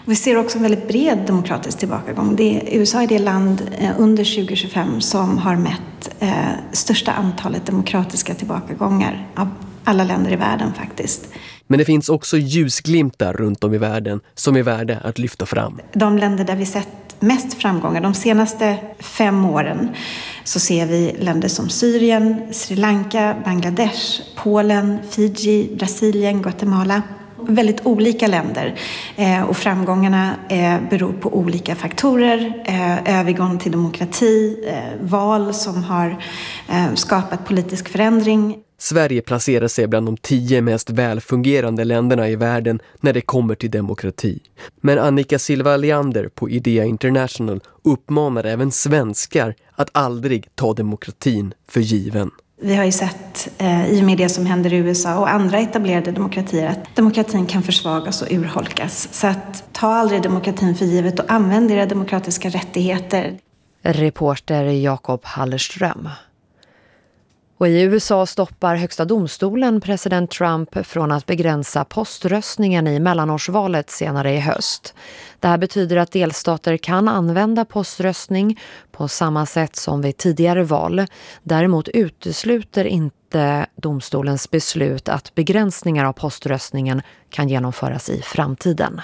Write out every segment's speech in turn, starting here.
Och vi ser också en väldigt bred demokratisk tillbakagång. USA är det land under 2025 som har mätt största antalet demokratiska tillbakagångar av alla länder i världen faktiskt. Men det finns också ljusglimtar runt om i världen som är värda att lyfta fram. De länder där vi sett mest framgångar de senaste 5 åren så ser vi länder som Syrien, Sri Lanka, Bangladesh, Polen, Fiji, Brasilien, Guatemala. Väldigt olika länder och framgångarna beror på olika faktorer. Övergång till demokrati, val som har skapat politisk förändring. Sverige placerar sig bland de 10 mest välfungerande länderna i världen när det kommer till demokrati. Men Annika Silva Leander på Idea International uppmanar även svenskar att aldrig ta demokratin för given. Vi har ju sett i och med det som händer i USA och andra etablerade demokratier att demokratin kan försvagas och urholkas. Så att ta aldrig demokratin för givet och använd era demokratiska rättigheter. Reporter Jakob Hallerström. Och i USA stoppar högsta domstolen president Trump från att begränsa poströstningen i mellanårsvalet senare i höst. Det här betyder att delstater kan använda poströstning på samma sätt som vid tidigare val. Däremot utesluter inte domstolens beslut att begränsningar av poströstningen kan genomföras i framtiden.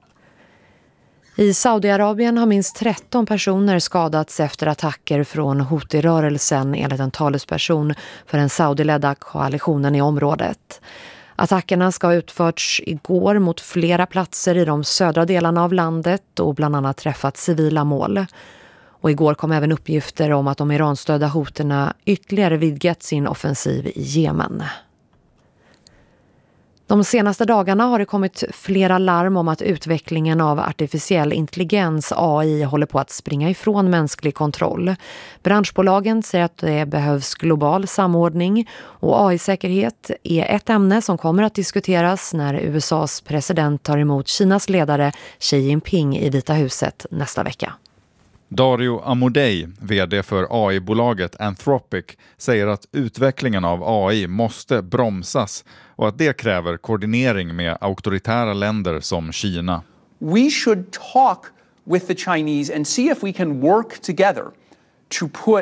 I Saudiarabien har minst 13 personer skadats efter attacker från Houthi-rörelsen enligt en talesperson för den saudiledda koalitionen i området. Attackerna ska ha utförts igår mot flera platser i de södra delarna av landet och bland annat träffat civila mål. Och igår kom även uppgifter om att de iranstödda hoterna ytterligare vidgat sin offensiv i Jemen. De senaste dagarna har det kommit flera larm om att utvecklingen av artificiell intelligens, AI, håller på att springa ifrån mänsklig kontroll. Branschbolagen säger att det behövs global samordning och AI-säkerhet är ett ämne som kommer att diskuteras när USAs president tar emot Kinas ledare Xi Jinping i Vita huset nästa vecka. Dario Amodei, vd för AI-bolaget Anthropic, säger att utvecklingen av AI måste bromsas och att det kräver koordinering med auktoritära länder som Kina. We should talk with the Chinese and see if we can work together to put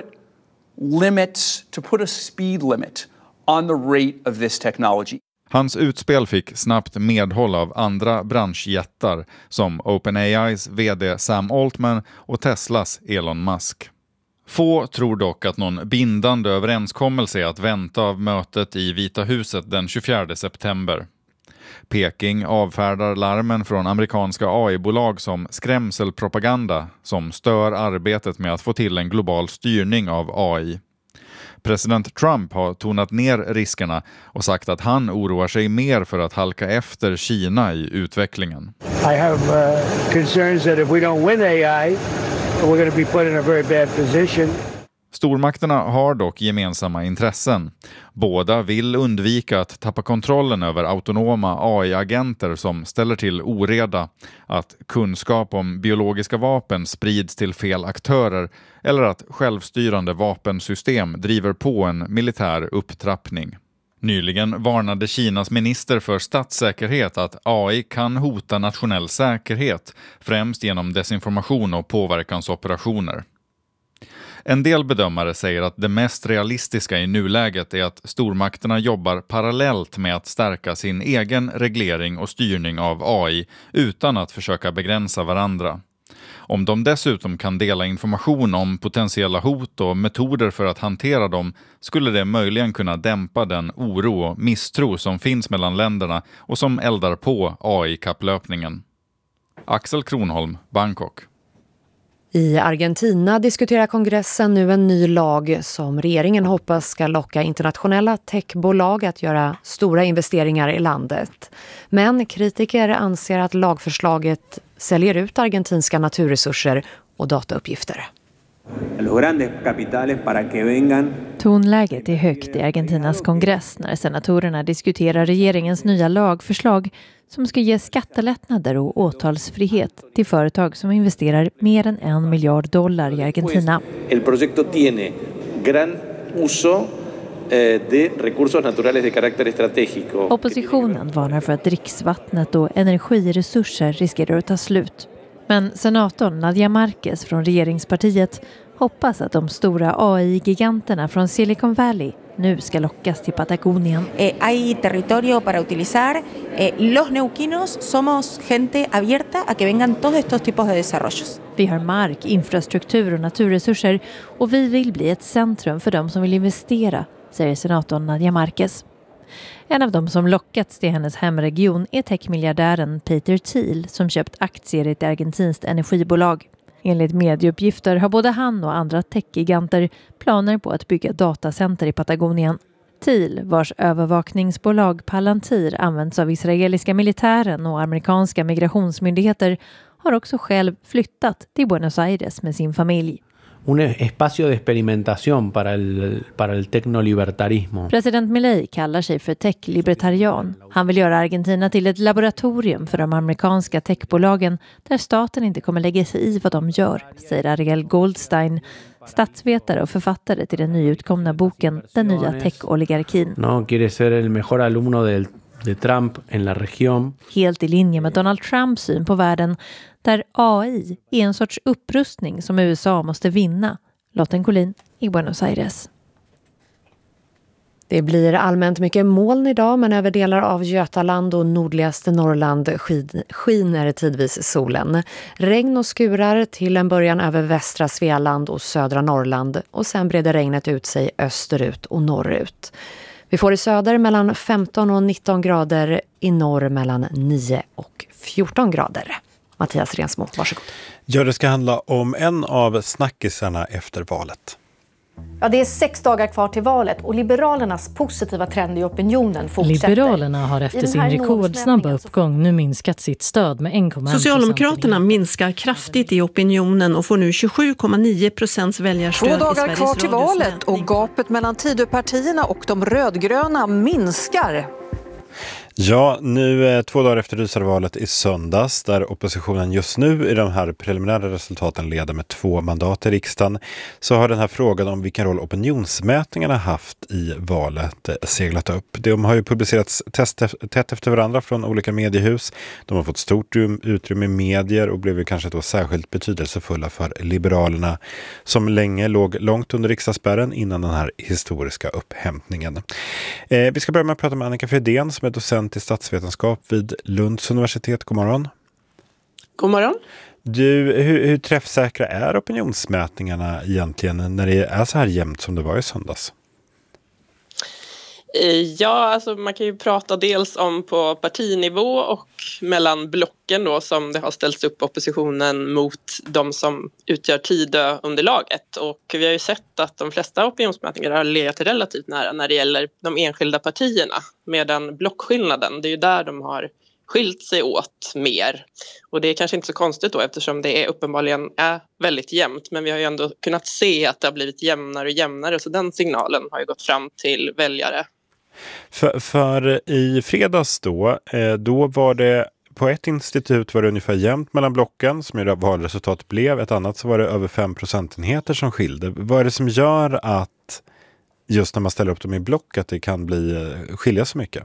limits, to put a speed limit on the rate of this technology. Hans utspel fick snabbt medhåll av andra branschjättar som OpenAIs vd Sam Altman och Teslas Elon Musk. Få tror dock att någon bindande överenskommelse är att vänta av mötet i Vita huset den 24 september. Peking avfärdar larmen från amerikanska AI-bolag som skrämselpropaganda som stör arbetet med att få till en global styrning av AI. President Trump har tonat ner riskerna och sagt att han oroar sig mer för att halka efter Kina i utvecklingen. I have concerns that if we don't win AI, we're going to be put in a very bad position. Stormakterna har dock gemensamma intressen. Båda vill undvika att tappa kontrollen över autonoma AI-agenter som ställer till oreda, att kunskap om biologiska vapen sprids till fel aktörer eller att självstyrande vapensystem driver på en militär upptrappning. Nyligen varnade Kinas minister för statssäkerhet att AI kan hota nationell säkerhet, främst genom desinformation och påverkansoperationer. En del bedömare säger att det mest realistiska i nuläget är att stormakterna jobbar parallellt med att stärka sin egen reglering och styrning av AI utan att försöka begränsa varandra. Om de dessutom kan dela information om potentiella hot och metoder för att hantera dem skulle det möjligen kunna dämpa den oro och misstro som finns mellan länderna och som eldar på AI-kapplöpningen. Axel Kronholm, Bangkok. I Argentina diskuterar kongressen nu en ny lag som regeringen hoppas ska locka internationella techbolag att göra stora investeringar i landet. Men kritiker anser att lagförslaget säljer ut argentinska naturresurser och datauppgifter. Tonläget är högt i Argentinas kongress när senatorerna diskuterar regeringens nya lagförslag som ska ge skattelättnader och åtalsfrihet till företag som investerar mer än $1 miljard i Argentina. El proyecto tiene gran uso de recursos naturales de carácter estratégico. Oppositionen varnar för att dricksvattnet och energiresurser riskerar att ta slut. Men senatorn Nadia Marquez från regeringspartiet hoppas att de stora AI-giganterna från Silicon Valley nu ska lockas till Patagonien. Hay territorio para utilizar. Los neuquinos somos gente abierta a que vengan todos estos tipos de desarrollos. Vi har mark, infrastruktur och naturresurser och vi vill bli ett centrum för de som vill investera, säger senatorn Nadia Marquez. En av dem som lockats till hennes hemregion är techmiljardären Peter Thiel som köpt aktier i ett argentinskt energibolag. Enligt medieuppgifter har både han och andra techgiganter planer på att bygga datacenter i Patagonien. Thiel, vars övervakningsbolag Palantir används av israeliska militären och amerikanska migrationsmyndigheter, har också själv flyttat till Buenos Aires med sin familj. Un espacio de experimentación para el tecnolibertarismo. President Milei kallar sig för tech-libertarian. Han vill göra Argentina till ett laboratorium för de amerikanska techbolagen där staten inte kommer lägga sig i vad de gör, säger Ariel Goldstein, statsvetare och författare till den nyutkomna boken Den nya tech-oligarkin. No quiere ser el mejor alumno de Trump en la región. Helt i linje med Donald Trumps syn på världen där AI är en sorts upprustning som USA måste vinna. Lotten Collin i Buenos Aires. Det blir allmänt mycket moln idag, men över delar av Götaland och nordligaste Norrland skiner tidvis solen. Regn och skurar till en början över västra Svealand och södra Norrland och sen breder regnet ut sig österut och norrut. Vi får i söder mellan 15 och 19 grader, i norr mellan 9 och 14 grader. Mattias Rensmo, varsågod. Ja, det ska handla om en av snackisarna efter valet. Ja, det är 6 dagar kvar till valet och Liberalernas positiva trend i opinionen fortsätter. Liberalerna har efter sin rekordsnabba uppgång nu minskat sitt stöd med 1,1%. Socialdemokraterna minskar kraftigt i opinionen och får nu 27,9% väljarstöd i Sveriges 2 dagar kvar till valet och gapet mellan Tidöpartierna och de rödgröna minskar. Ja, nu 2 dagar efter rysarvalet i söndags där oppositionen just nu i de här preliminära resultaten leder med 2 mandat i riksdagen, så har den här frågan om vilken roll opinionsmätningarna haft i valet seglat upp. De har ju publicerats tätt efter varandra från olika mediehus. De har fått stort utrymme i medier och blev ju kanske då särskilt betydelsefulla för Liberalerna som länge låg långt under riksdagsspärren innan den här historiska upphämtningen. Vi ska börja med att prata med Annika Fredén som är docent i statsvetenskap vid Lunds universitet. God morgon. God morgon. Du, hur träffsäkra är opinionsmätningarna egentligen när det är så här jämnt som det var i söndags? Ja, alltså man kan ju prata dels om på partinivå och mellan blocken då som det har ställts upp oppositionen mot de som utgör Tidöunderlaget. Och vi har ju sett att de flesta opinionsmätningar har legat relativt nära när det gäller de enskilda partierna. Medan blockskillnaden, det är ju där de har skilt sig åt mer. Och det är kanske inte så konstigt då eftersom det är uppenbarligen är väldigt jämnt. Men vi har ju ändå kunnat se att det har blivit jämnare och jämnare. Så den signalen har ju gått fram till väljare. För i fredags då var det på ett institut var det ungefär jämnt mellan blocken som ju valresultatet blev. Ett annat så var det över 5 procentenheter som skilde. Vad är det som gör att just när man ställer upp dem i block att det kan skilja så mycket?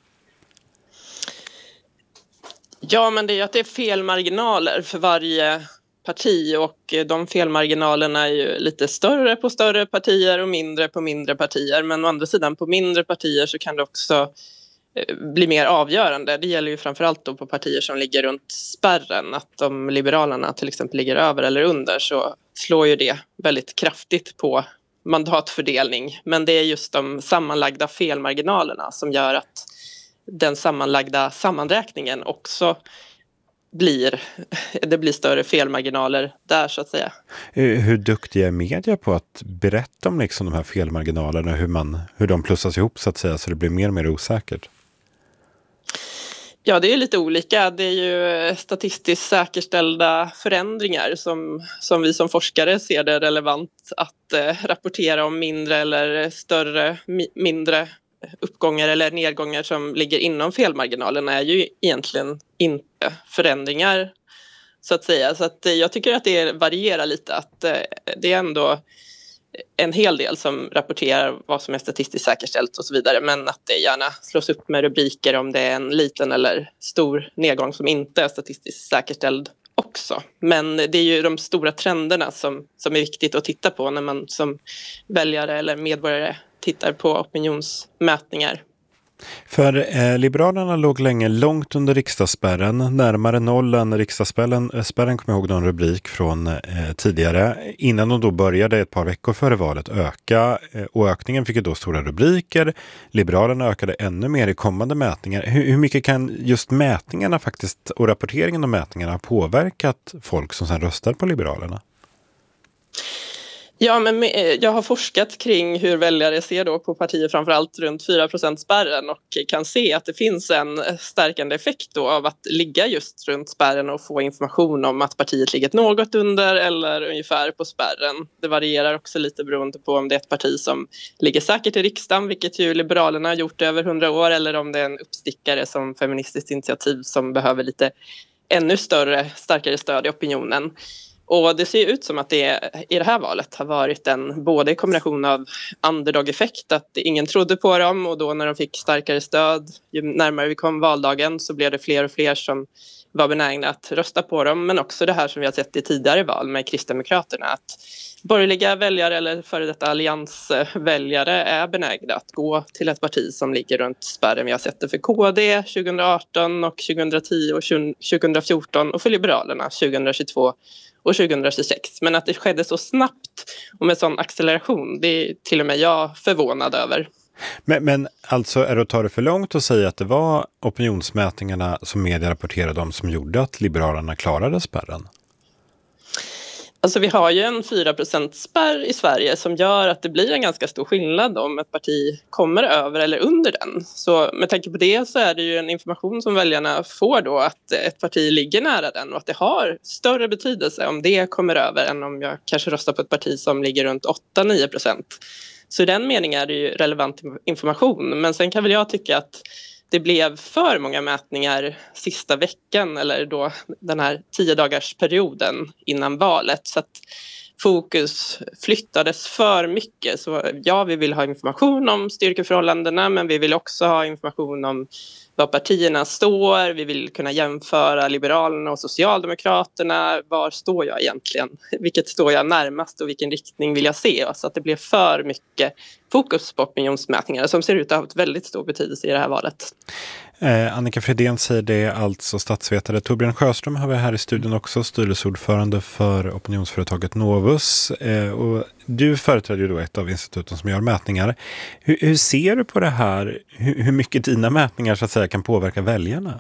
Ja, men det är ju att det är felmarginaler för varje parti och de felmarginalerna är ju lite större på större partier och mindre på mindre partier. Men å andra sidan på mindre partier så kan det också bli mer avgörande. Det gäller ju framförallt då på partier som ligger runt spärren. Att om Liberalerna till exempel ligger över eller under så slår ju det väldigt kraftigt på mandatfördelning. Men det är just de sammanlagda felmarginalerna som gör att den sammanlagda sammanräkningen också blir större felmarginaler där så att säga. Hur duktiga är media på att berätta om liksom de här felmarginalerna, hur de plussas ihop så att säga så det blir mer och mer osäkert? Ja, det är lite olika. Det är ju statistiskt säkerställda förändringar som vi som forskare ser det relevant att rapportera om mindre eller större, mindre uppgångar eller nedgångar som ligger inom felmarginalerna är ju egentligen inte förändringar så att säga. Så att jag tycker att det varierar lite att det är ändå en hel del som rapporterar vad som är statistiskt säkerställt och så vidare, men att det gärna slås upp med rubriker om det är en liten eller stor nedgång som inte är statistiskt säkerställd också. Men det är ju de stora trenderna som är viktigt att titta på när man som väljare eller medborgare tittar på opinionsmätningar. För Liberalerna låg länge långt under riksdagsspärren, närmare nollen. Riksdagsspärren kom jag ihåg någon rubrik från tidigare, innan de då började ett par veckor före valet öka. Och ökningen fick ju då stora rubriker. Liberalerna ökade ännu mer i kommande mätningar. Hur mycket kan just mätningarna faktiskt och rapporteringen om mätningarna ha påverkat folk som sedan röstar på Liberalerna? Ja, men jag har forskat kring hur väljare ser då på partier framförallt runt 4%-spärren och kan se att det finns en stärkande effekt då av att ligga just runt spärren och få information om att partiet ligger något under eller ungefär på spärren. Det varierar också lite beroende på om det är ett parti som ligger säkert i riksdagen, vilket ju Liberalerna har gjort över 100 år, eller om det är en uppstickare som Feministiskt initiativ som behöver lite ännu starkare stöd i opinionen. Och det ser ut som att det i det här valet har varit en både kombination av underdog-effekt, att ingen trodde på dem och då när de fick starkare stöd, ju närmare vi kom valdagen så blev det fler och fler som var benägna att rösta på dem. Men också det här som vi har sett i tidigare val med Kristdemokraterna, att borgerliga väljare eller före detta alliansväljare är benägna att gå till ett parti som ligger runt spärren. Vi har sett det för KD 2018 och 2010 och 2014 och för Liberalerna 2022 och 2026. Men att det skedde så snabbt och med sån acceleration, det är till och med jag förvånad över. Men alltså är det att ta det för långt att säga att det var opinionsmätningarna som media rapporterade om som gjorde att Liberalerna klarade spärren? Alltså vi har ju en 4%-spärr i Sverige som gör att det blir en ganska stor skillnad om ett parti kommer över eller under den. Så med tanke på det så är det ju en information som väljarna får då att ett parti ligger nära den och att det har större betydelse om det kommer över än om jag kanske röstar på ett parti som ligger runt 8-9%. Så i den meningen är det ju relevant information. Men sen kan väl jag tycka att det blev för många mätningar sista veckan eller då den här 10-dagarsperioden innan valet. Så att fokus flyttades för mycket. Så ja, vi vill ha information om styrkeförhållandena, men vi vill också ha information om var partierna står. Vi vill kunna jämföra Liberalerna och Socialdemokraterna. Var står jag egentligen? Vilket står jag närmast och vilken riktning vill jag se? Så att det blev för mycket fokus på opinionsmätningar som ser ut att ha haft väldigt stor betydelse i det här valet. Annika Fredén säger det, alltså statsvetare. Torbjörn Sjöström har vi här i studion också, styrelseordförande för opinionsföretaget Novus. Och du företräder ju då ett av instituten som gör mätningar. Hur ser du på det här? Hur mycket dina mätningar så att säga kan påverka väljarna?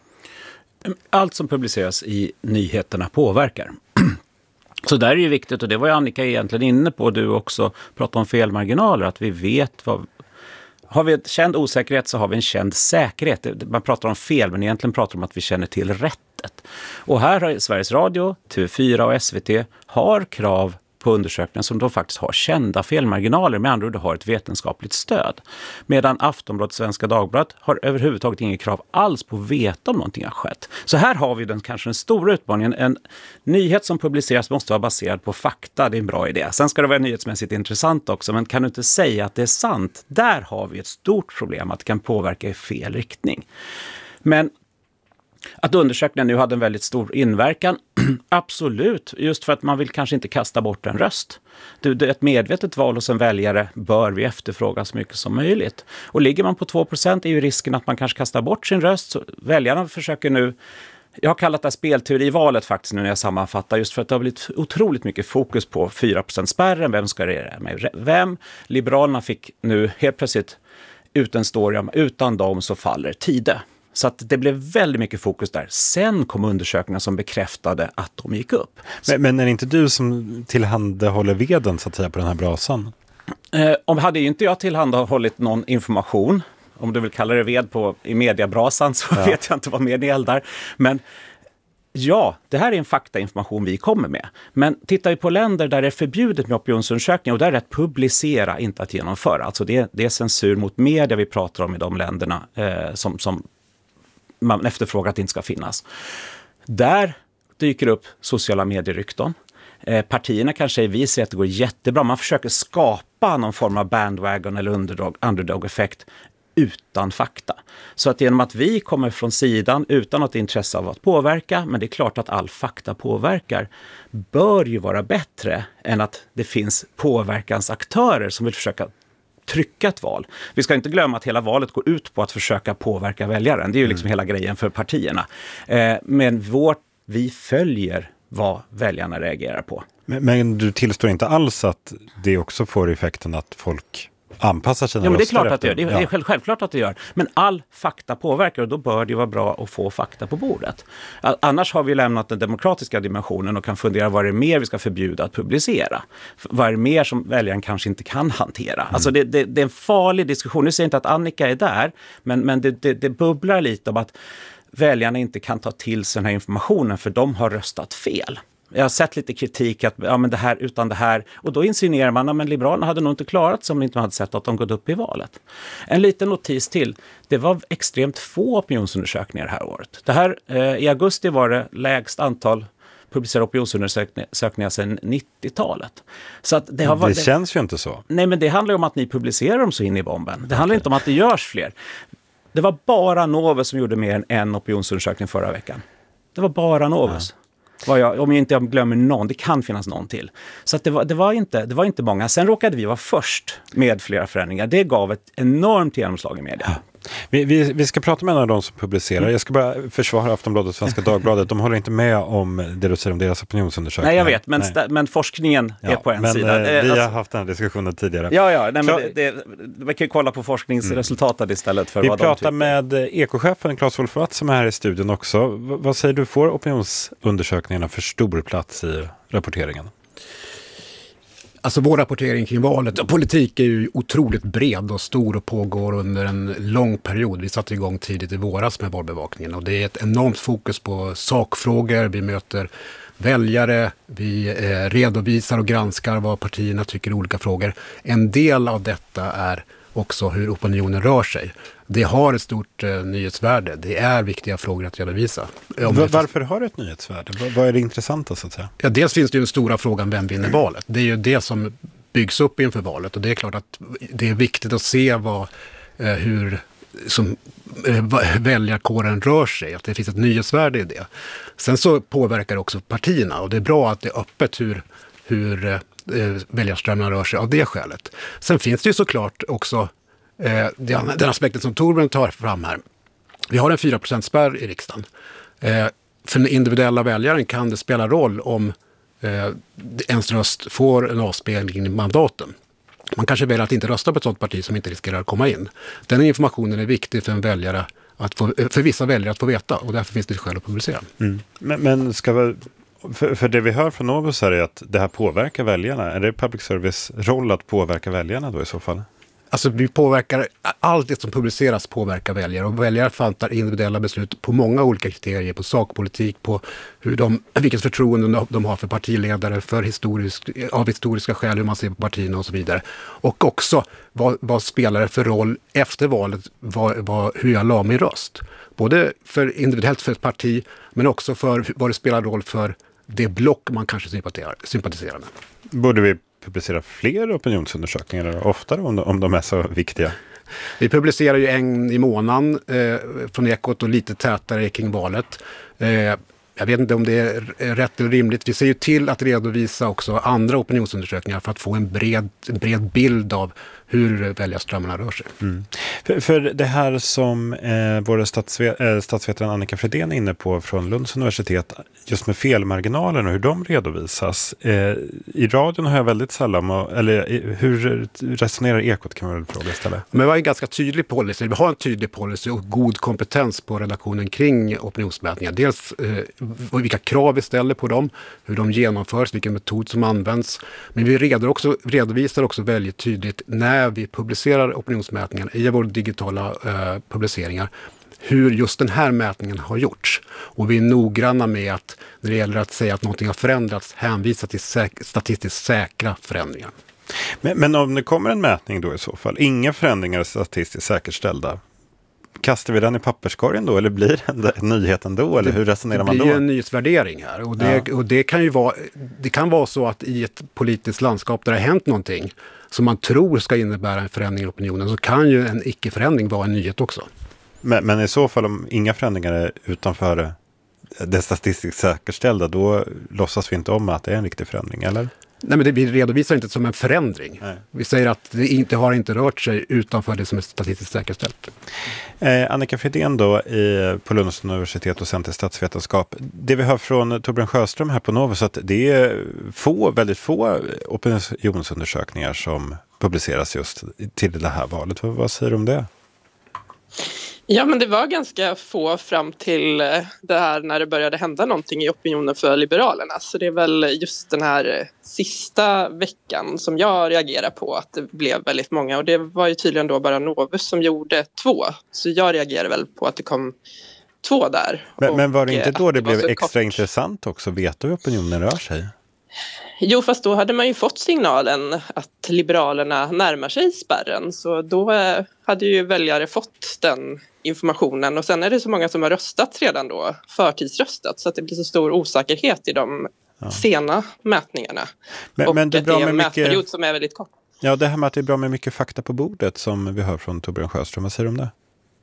Allt som publiceras i nyheterna påverkar. Så där är det viktigt, och det var ju Annika egentligen inne på, du också pratade om felmarginaler, att vi vet vad... Har vi en känd osäkerhet så har vi en känd säkerhet. Man pratar om fel, men egentligen pratar om att vi känner till rättet. Och här har Sveriges Radio, TV4 och SVT har krav på undersökningen som då faktiskt har kända felmarginaler, med andra ord har ett vetenskapligt stöd. Medan Aftonbladet, Svenska Dagbladet har överhuvudtaget inget krav alls på att veta om någonting har skett. Så här har vi kanske den stora utmaningen. En nyhet som publiceras måste vara baserad på fakta, det är en bra idé. Sen ska det vara nyhetsmässigt intressant också, men kan du inte säga att det är sant? Där har vi ett stort problem, att det kan påverka i fel riktning. Men att undersökningen nu hade en väldigt stor inverkan, absolut, just för att man vill kanske inte kasta bort en röst. Det är ett medvetet val hos en väljare, bör vi efterfråga så mycket som möjligt. Och ligger man på 2% är ju risken att man kanske kastar bort sin röst. Så väljarna försöker nu, jag har kallat det spelteori i valet faktiskt nu när jag sammanfattar, just för att det har blivit otroligt mycket fokus på 4%-spärren, vem ska regera med vem. Liberalerna fick nu helt plötsligt ut en story om utan dem så faller Tide. Så att det blev väldigt mycket fokus där. Sen kom undersökningar som bekräftade att de gick upp. Men är det inte du som tillhandahåller veden så att säga på den här brasan? Hade ju inte jag tillhandahållit någon information, om du vill kalla det ved i mediebrasan, så vet jag inte vad mer ni eldar. Men ja, det här är en faktainformation vi kommer med. Men tittar vi på länder där det är förbjudet med opinionsundersökningar, och där är det att publicera, inte att genomföra. Alltså det är censur mot media vi pratar om i de länderna som man efterfrågar att det inte ska finnas. Där dyker upp sociala medierykton. Partierna kanske visar att det går jättebra. Man försöker skapa någon form av bandwagon eller underdog-effekt utan fakta. Så att genom att vi kommer från sidan utan något intresse av att påverka, men det är klart att all fakta påverkar, bör ju vara bättre än att det finns påverkansaktörer som vill försöka trycka ett val. Vi ska inte glömma att hela valet går ut på att försöka påverka väljaren. Det är ju liksom hela grejen för partierna. Men vi följer vad väljarna reagerar på. Men du tillstår inte alls att det också får effekten att folk anpassar sina röster? Ja, men det är klart efter. att det gör. Det är självklart att det gör. Men all fakta påverkar och då bör det vara bra att få fakta på bordet. Annars har vi lämnat den demokratiska dimensionen och kan fundera vad det är mer vi ska förbjuda att publicera. Vad är det mer som väljaren kanske inte kan hantera. Alltså det är en farlig diskussion. Nu säger jag inte att Annika är där, men det bubblar lite om att väljarna inte kan ta till sig den här informationen för de har röstat fel. Jag har sett lite kritik att men det här utan det här, och då insinuerar man att Liberalerna hade nog inte klarat sig om inte man hade sett att de gått upp i valet. En liten notis till. Det var extremt få opinionsundersökningar det här året. Det här, i augusti var det lägst antal publicerade opinionsundersökningar sedan 90-talet. Så att det känns ju inte så. Nej, men det handlar om att ni publicerar dem så in i bomben. Det handlar inte om att det görs fler. Det var bara Novus som gjorde mer än en opinionsundersökning förra veckan. Det var bara Novus. Om jag inte glömmer någon, det kan finnas någon till. Så att det var inte många. Sen råkade vi vara först med flera förändringar. Det gav ett enormt genomslag i media. Ja. Vi ska prata med en av de som publicerar. Jag ska bara försvara Aftonbladet och Svenska Dagbladet. De håller inte med om det du säger om deras opinionsundersökningar. Nej, jag vet. Men forskningen är på en sida. Vi har haft den här diskussionen tidigare. Vi kan ju kolla på forskningsresultatet istället för vad de tycker. Vi pratar med ekochefen Claes Wolf som är här i studion också. Vad säger du, får opinionsundersökningarna för stor plats i rapporteringen? Alltså vår rapportering kring valet och politik är ju otroligt bred och stor och pågår under en lång period. Vi satte igång tidigt i våras med valbevakningen och det är ett enormt fokus på sakfrågor. Vi möter väljare, vi redovisar och granskar vad partierna tycker i olika frågor. En del av detta är också hur opinionen rör sig. Det har ett stort nyhetsvärde. Det är viktiga frågor att redovisa. Varför har det ett nyhetsvärde? Vad är det intressanta så att säga? Ja, dels finns det ju den stora frågan vem vinner valet. Det är ju det som byggs upp inför valet och det är klart att det är viktigt att se hur väljarkåren rör sig. Att det finns ett nyhetsvärde i det. Sen så påverkar det också partierna och det är bra att det är öppet hur väljarströmmarna rör sig av det skälet. Sen finns det ju såklart också den aspekten som Torbjörn tar fram här. Vi har en 4%-spärr i riksdagen. För den individuella väljaren kan det spela roll om ens röst får en avspegling i mandaten. Man kanske väljer att inte rösta på ett sådant parti som inte riskerar att komma in. Den informationen är viktig för en väljare för vissa väljare att få veta och därför finns det skäl att publicera. Men för det vi hör från Novus är att det här påverkar väljarna. Är det public service roll att påverka väljarna då i så fall? Alltså vi påverkar, allt det som publiceras påverkar väljare och väljare fattar individuella beslut på många olika kriterier, på sakpolitik, på vilket förtroende de har för partiledare, av historiska skäl, hur man ser på partierna och så vidare. Och också vad spelar det för roll efter valet, hur jag la min röst. Både för individuellt för ett parti men också för vad det spelar roll för det block man kanske sympatiserar med. Borde vi publicera fler opinionsundersökningar oftare om de är så viktiga? Vi publicerar ju en i månaden från Ekot och lite tätare kring valet. Jag vet inte om det är rätt eller rimligt. Vi ser ju till att redovisa också andra opinionsundersökningar för att få en bred bild av hur väljarströmmarna rör sig. För det här som vår statsvetaren Annika Fredén är inne på från Lunds universitet, just med felmarginalerna och hur de redovisas. I radion har jag väldigt sällan, hur resonerar Ekot kan man väl fråga istället? Men vi har en ganska tydlig policy. Vi har en tydlig policy och god kompetens på redaktionen kring opinionsmätningar. Dels vilka krav vi ställer på dem, hur de genomförs, vilken metod som används. Men vi redovisar också väldigt tydligt när vi publicerar opinionsmätningar i våra digitala publiceringar hur just den här mätningen har gjorts. Och vi är noggranna med att när det gäller att säga att någonting har förändrats hänvisa till statistiskt säkra förändringar. Men om det kommer en mätning då i så fall, inga förändringar är statistiskt säkerställda. Kastar vi den i papperskorgen då, eller blir det en nyhet ändå, eller hur resonerar man då? Det blir en nyhetsvärdering här, och det kan ju vara, det kan vara så att i ett politiskt landskap där det har hänt någonting som man tror ska innebära en förändring i opinionen, så kan ju en icke-förändring vara en nyhet också. Men i så fall, om inga förändringar är utanför det statistiskt säkerställda, då låtsas vi inte om att det är en riktig förändring, eller? Nej, men vi redovisar inte som en förändring. Nej. Vi säger att det har inte rört sig utanför det som är statistiskt säkerställt. Annika Fridén då på Lunds universitet och Center statsvetenskap. Det vi hör från Torbjörn Sjöström här på Novus, att det är väldigt få opinionsundersökningar som publiceras just till det här valet. Vad säger du om det? Ja, men det var ganska få fram till det här när det började hända någonting i opinionen för Liberalerna. Så det är väl just den här sista veckan som jag reagerar på att det blev väldigt många. Och det var ju tydligen då bara Novus som gjorde 2. Så jag reagerar väl på att det kom 2 där. Men var det inte då det blev extra intressant också? Vet du hur opinionen rör sig? Jo, fast då hade man ju fått signalen att Liberalerna närmar sig spärren. Så då hade ju väljare fått den informationen. Och sen är det så många som har röstat redan då, förtidsröstat. Så att det blir så stor osäkerhet i de sena mätningarna. Men det är en mätperiod som är väldigt kort. Ja, det här med att det är bra med mycket fakta på bordet som vi hör från Torbjörn Sjöström. Vad säger du om det?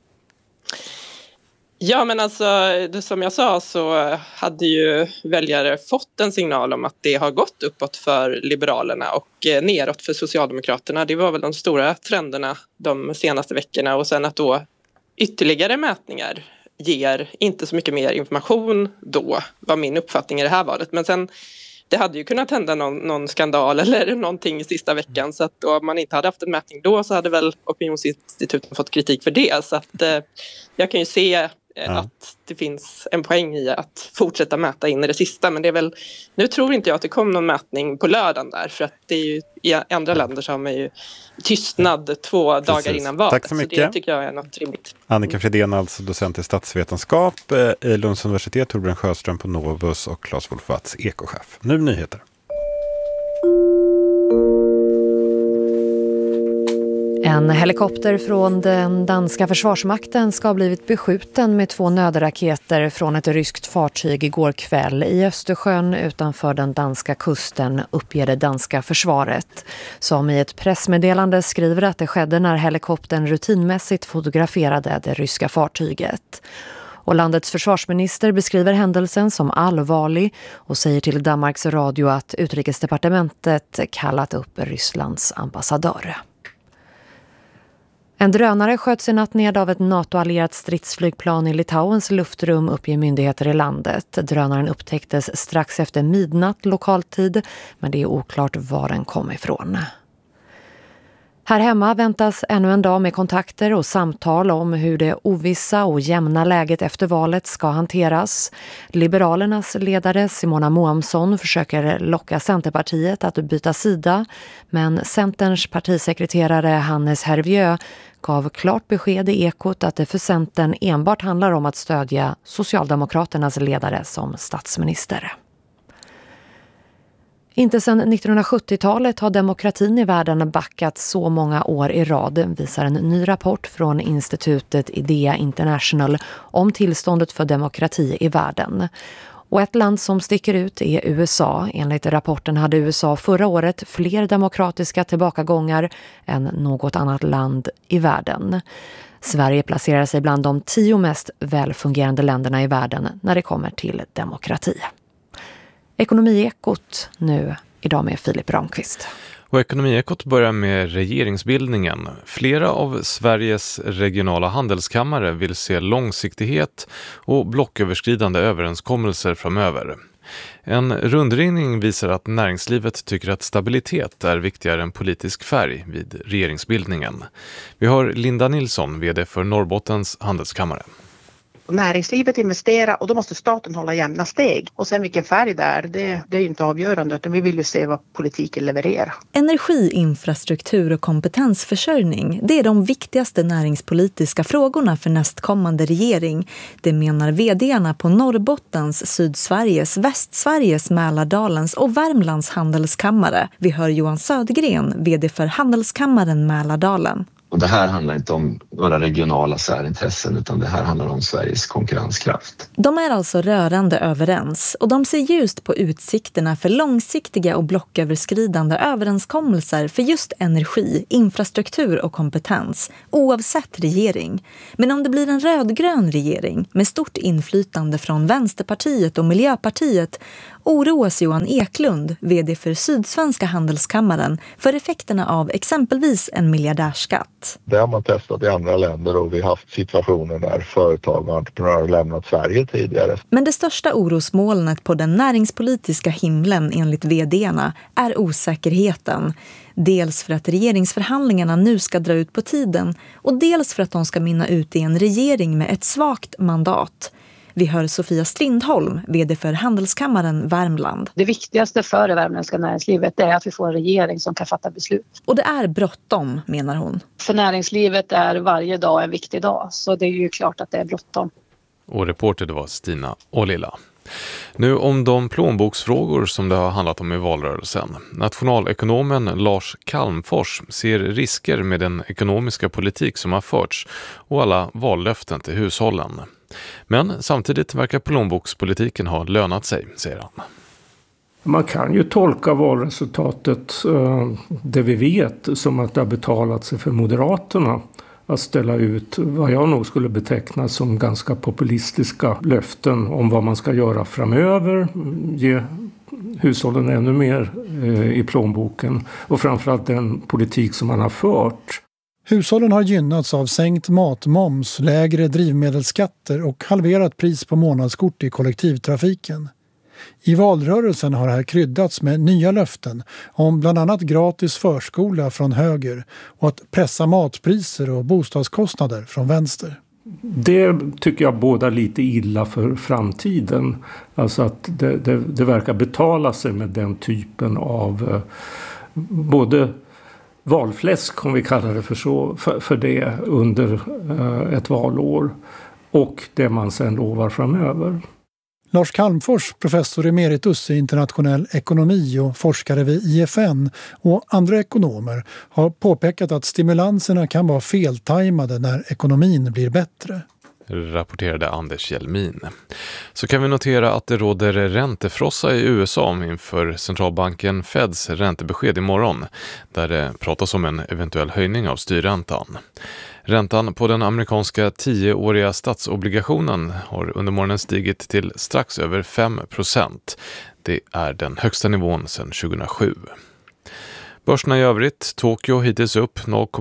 Ja, men alltså som jag sa så hade ju väljare fått en signal om att det har gått uppåt för Liberalerna och neråt för Socialdemokraterna. Det var väl de stora trenderna de senaste veckorna, och sen att då ytterligare mätningar ger inte så mycket mer information då, var min uppfattning i det här valet. Men sen, det hade ju kunnat hända någon skandal eller någonting i sista veckan, så att då, om man inte hade haft en mätning då, så hade väl opinionsinstituten fått kritik för det. Så att jag kan ju se att det finns en poäng i att fortsätta mäta in i det sista, men det är väl, nu tror inte jag att det kom någon mätning på lördagen där, för att det är ju, i andra länder så har man ju tystnad 2 dagar innan valet. Tack så mycket. Så det tycker jag är något rimligt. Annika Fridén, alltså docent i statsvetenskap i Lunds universitet, Torbjörn Sjöström på Novus och Claes Wolfatz, ekochef. Nu nyheter. En helikopter från den danska försvarsmakten ska ha blivit beskjuten med 2 nödraketer från ett ryskt fartyg igår kväll i Östersjön utanför den danska kusten, uppger det danska försvaret, som i ett pressmeddelande skriver att det skedde när helikoptern rutinmässigt fotograferade det ryska fartyget. Och landets försvarsminister beskriver händelsen som allvarlig och säger till Danmarks radio att utrikesdepartementet kallat upp Rysslands ambassadör. En drönare sköts i natt ned av ett NATO-allierat stridsflygplan i Litauens luftrum, uppger myndigheter i landet. Drönaren upptäcktes strax efter midnatt lokaltid, men det är oklart var den kom ifrån. Här hemma väntas ännu en dag med kontakter och samtal om hur det ovissa och jämna läget efter valet ska hanteras. Liberalernas ledare Simona Moamsson försöker locka Centerpartiet att byta sida, men Centerns partisekreterare Hannes Hervieu gav klart besked i Ekot att det för Centern enbart handlar om att stödja Socialdemokraternas ledare som statsminister. Inte sedan 1970-talet har demokratin i världen backat så många år i rad, visar en ny rapport från institutet IDEA International om tillståndet för demokrati i världen. Och ett land som sticker ut är USA. Enligt rapporten hade USA förra året fler demokratiska tillbakagångar än något annat land i världen. Sverige placerar sig bland de 10 mest välfungerande länderna i världen när det kommer till demokrati. Ekonomiekot nu idag med Filip Ramqvist. Och Ekonomiekot börjar med regeringsbildningen. Flera av Sveriges regionala handelskammare vill se långsiktighet och blocköverskridande överenskommelser framöver. En rundringning visar att näringslivet tycker att stabilitet är viktigare än politisk färg vid regeringsbildningen. Vi har Linda Nilsson, vd för Norrbottens handelskammare. Näringslivet investerar och då måste staten hålla jämna steg. Och sen vilken färg det är ju inte avgörande, utan vi vill ju se vad politiken levererar. Energi, infrastruktur och kompetensförsörjning, det är de viktigaste näringspolitiska frågorna för nästkommande regering. Det menar vd:arna på Norrbottens, Sydsveriges, Västsveriges, Mälardalens och Värmlands handelskammare. Vi hör Johan Södergren, vd för Handelskammaren Mälardalen. Och det här handlar inte om några regionala särintressen utan det här handlar om Sveriges konkurrenskraft. De är alltså rörande överens och de ser ljust på utsikterna för långsiktiga och blocköverskridande överenskommelser för just energi, infrastruktur och kompetens, oavsett regering. Men om det blir en rödgrön regering med stort inflytande från Vänsterpartiet och Miljöpartiet oroas Johan Eklund, vd för Sydsvenska handelskammaren, för effekterna av exempelvis en miljardärskatt. Det har man testat i andra länder och vi har haft situationer där företag och entreprenörer lämnat Sverige tidigare. Men det största orosmolnet på den näringspolitiska himlen enligt vd:arna är osäkerheten. Dels för att regeringsförhandlingarna nu ska dra ut på tiden och dels för att de ska mynna ut i en regering med ett svagt mandat. Vi hör Sofia Strindholm, vd för Handelskammaren Värmland. Det viktigaste för det värmländska näringslivet är att vi får en regering som kan fatta beslut. Och det är bråttom, menar hon. För näringslivet är varje dag en viktig dag, så det är ju klart att det är bråttom. Och reporter det var Stina Ålilla. Nu om de plånboksfrågor som det har handlat om i valrörelsen. Nationalekonomen Lars Calmfors ser risker med den ekonomiska politik som har förts och alla vallöften till hushållen. Men samtidigt verkar plånbokspolitiken ha lönat sig, säger han. Man kan ju tolka valresultatet, det vi vet, som att det har betalat sig för Moderaterna att ställa ut vad jag nog skulle beteckna som ganska populistiska löften om vad man ska göra framöver, ge hushållen ännu mer i plånboken och framförallt den politik som man har fört. Hushållen har gynnats av sänkt matmoms, lägre drivmedelsskatter och halverat pris på månadskort i kollektivtrafiken. I valrörelsen har det här kryddats med nya löften om bland annat gratis förskola från höger och att pressa matpriser och bostadskostnader från vänster. Det tycker jag båda lite illa för framtiden. Alltså att det verkar betala sig med den typen av både valfläsk, om vi kallar det för det, under ett valår och det man sen lovar framöver. Lars Calmfors, professor emeritus i internationell ekonomi och forskare vid IFN och andra ekonomer har påpekat att stimulanserna kan vara feltajmade när ekonomin blir bättre. Rapporterade Anders Hjelmin. Så kan vi notera att det råder räntefrossa i USA inför centralbanken Feds räntebesked imorgon, där det pratas om en eventuell höjning av styrräntan. Räntan på den amerikanska 10-åriga statsobligationen har under morgonen stigit till strax över 5%. Det är den högsta nivån sedan 2007. Börserna i övrigt, Tokyo hittills upp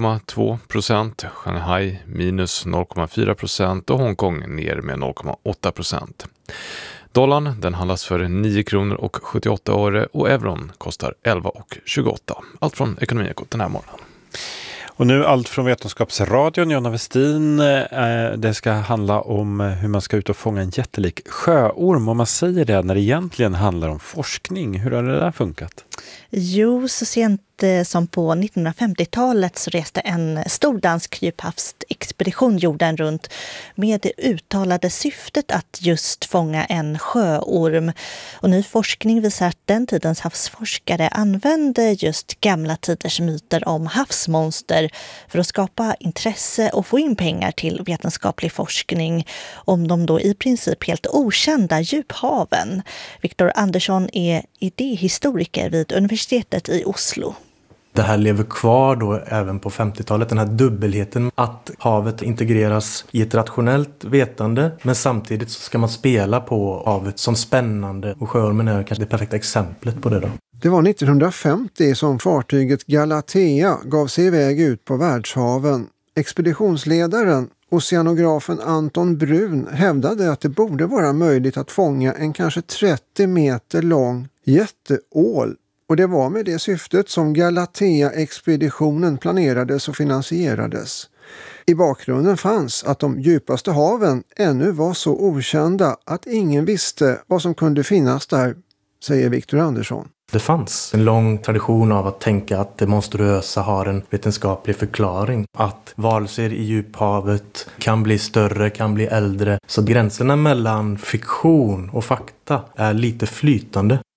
0,2%, Shanghai minus 0,4% och Hongkong ner med 0,8%. Dollarn den handlas för 9 kronor och 78 öre och euron kostar 11,28. Allt från Ekonomiekot den här morgonen. Och nu allt från Vetenskapsradion, Jonna Westin. Det ska handla om hur man ska ut och fånga en jättelik sjöorm. Om man säger det när det egentligen handlar om forskning. Hur har det där funkat? Jo, så sent som på 1950-talet så reste en stor dansk djuphavsexpedition jorden runt med det uttalade syftet att just fånga en sjöorm. Och ny forskning visar att den tidens havsforskare använde just gamla tiders myter om havsmonster för att skapa intresse och få in pengar till vetenskaplig forskning om de då i princip helt okända djuphaven. Viktor Andersson är idéhistoriker vid universitetet i Oslo. Det här lever kvar då även på 50-talet, den här dubbelheten att havet integreras i ett rationellt vetande men samtidigt så ska man spela på havet som spännande och sjöormen är kanske det perfekta exemplet på det då. Det var 1950 som fartyget Galatea gav sig iväg ut på världshaven. Expeditionsledaren, oceanografen Anton Brun, hävdade att det borde vara möjligt att fånga en kanske 30 meter lång jätteål. Och det var med det syftet som Galatea-expeditionen planerades och finansierades. I bakgrunden fanns att de djupaste haven ännu var så okända att ingen visste vad som kunde finnas där, säger Viktor Andersson. Det fanns en lång tradition av att tänka att det monstruösa har en vetenskaplig förklaring. Att varelser i djuphavet kan bli större, kan bli äldre. Så gränserna mellan fiktion och fakta är lite flytande.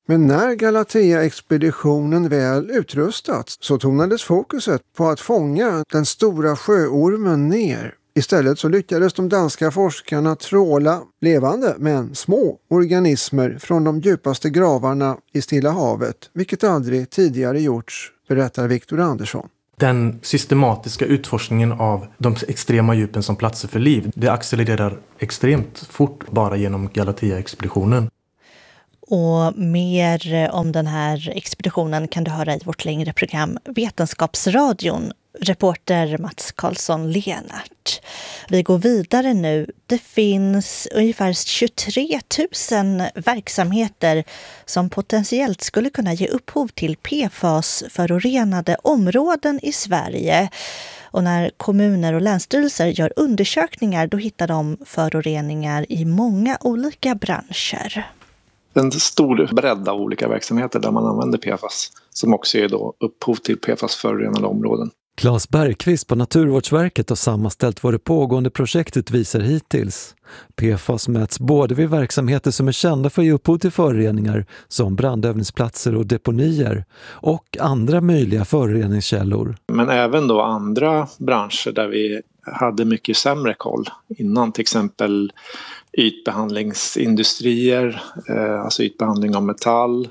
Men när Galatea-expeditionen väl utrustats så tonades fokuset på att fånga den stora sjöormen ner. Istället så lyckades de danska forskarna tråla levande men små organismer från de djupaste gravarna i Stilla havet, vilket aldrig tidigare gjorts, berättar Viktor Andersson. Den systematiska utforskningen av de extrema djupen som platser för liv, det accelererar extremt fort bara genom Galatea-expeditionen. Och mer om den här expeditionen kan du höra i vårt längre program Vetenskapsradion. Reporter Mats Karlsson Lenart. Vi går vidare nu. Det finns ungefär 23 000 verksamheter som potentiellt skulle kunna ge upphov till PFAS-förorenade områden i Sverige. Och när kommuner och länsstyrelser gör undersökningar då hittar de föroreningar i många olika branscher. En stor bredd av olika verksamheter där man använder PFAS som också är då upphov till PFAS-förorenade områden. Claes Bergqvist på Naturvårdsverket har sammanställt vad det pågående projektet visar hittills. PFAS mäts både vid verksamheter som är kända för att ge upphov till föroreningar som brandövningsplatser och deponier och andra möjliga föroreningskällor. Men även då andra branscher där vi hade mycket sämre koll innan, till exempel ytbehandlingsindustrier, alltså ytbehandling av metall,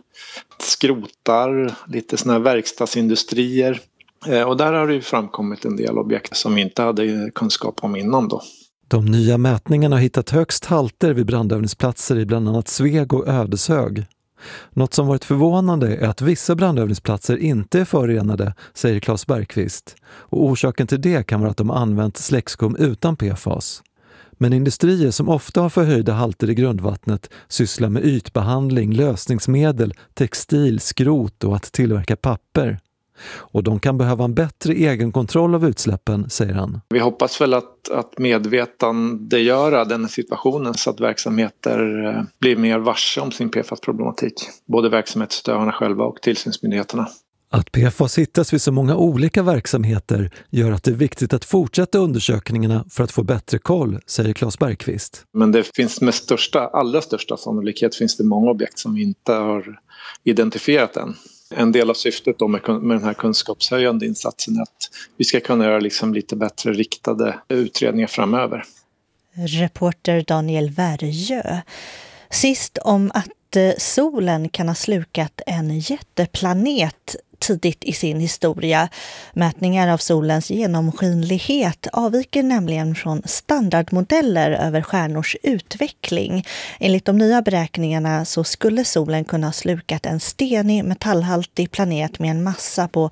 skrotar, lite såna här verkstadsindustrier. Och där har det ju framkommit en del objekt som vi inte hade kunskap om innan då. De nya mätningarna har hittat högst halter vid brandövningsplatser i bland annat Sveg och Ödeshög. Något som varit förvånande är att vissa brandövningsplatser inte är förorenade, säger Claes Bergqvist. Och orsaken till det kan vara att de använt släckskum utan PFAS. Men industrier som ofta har förhöjda halter i grundvattnet sysslar med ytbehandling, lösningsmedel, textil, skrot och att tillverka papper. Och de kan behöva en bättre egenkontroll av utsläppen, säger han. Vi hoppas väl att medvetandegöra den situationen så att verksamheter blir mer varse om sin PFAS-problematik. Både verksamhetsutövarna själva och tillsynsmyndigheterna. Att PFAS hittas vid så många olika verksamheter gör att det är viktigt att fortsätta undersökningarna för att få bättre koll, säger Claes Bergqvist. Men det finns med allra största sannolikhet finns det många objekt som vi inte har identifierat än. En del av syftet då med den här kunskapshöjande insatsen är att vi ska kunna göra liksom lite bättre riktade utredningar framöver. Reporter Daniel Värjö. Sist om att solen kan ha slukat en jätteplanet tidigt i sin historia. Mätningar av solens genomskinlighet avviker nämligen från standardmodeller över stjärnors utveckling. Enligt de nya beräkningarna så skulle solen kunna ha slukat en stenig metallhaltig planet med en massa på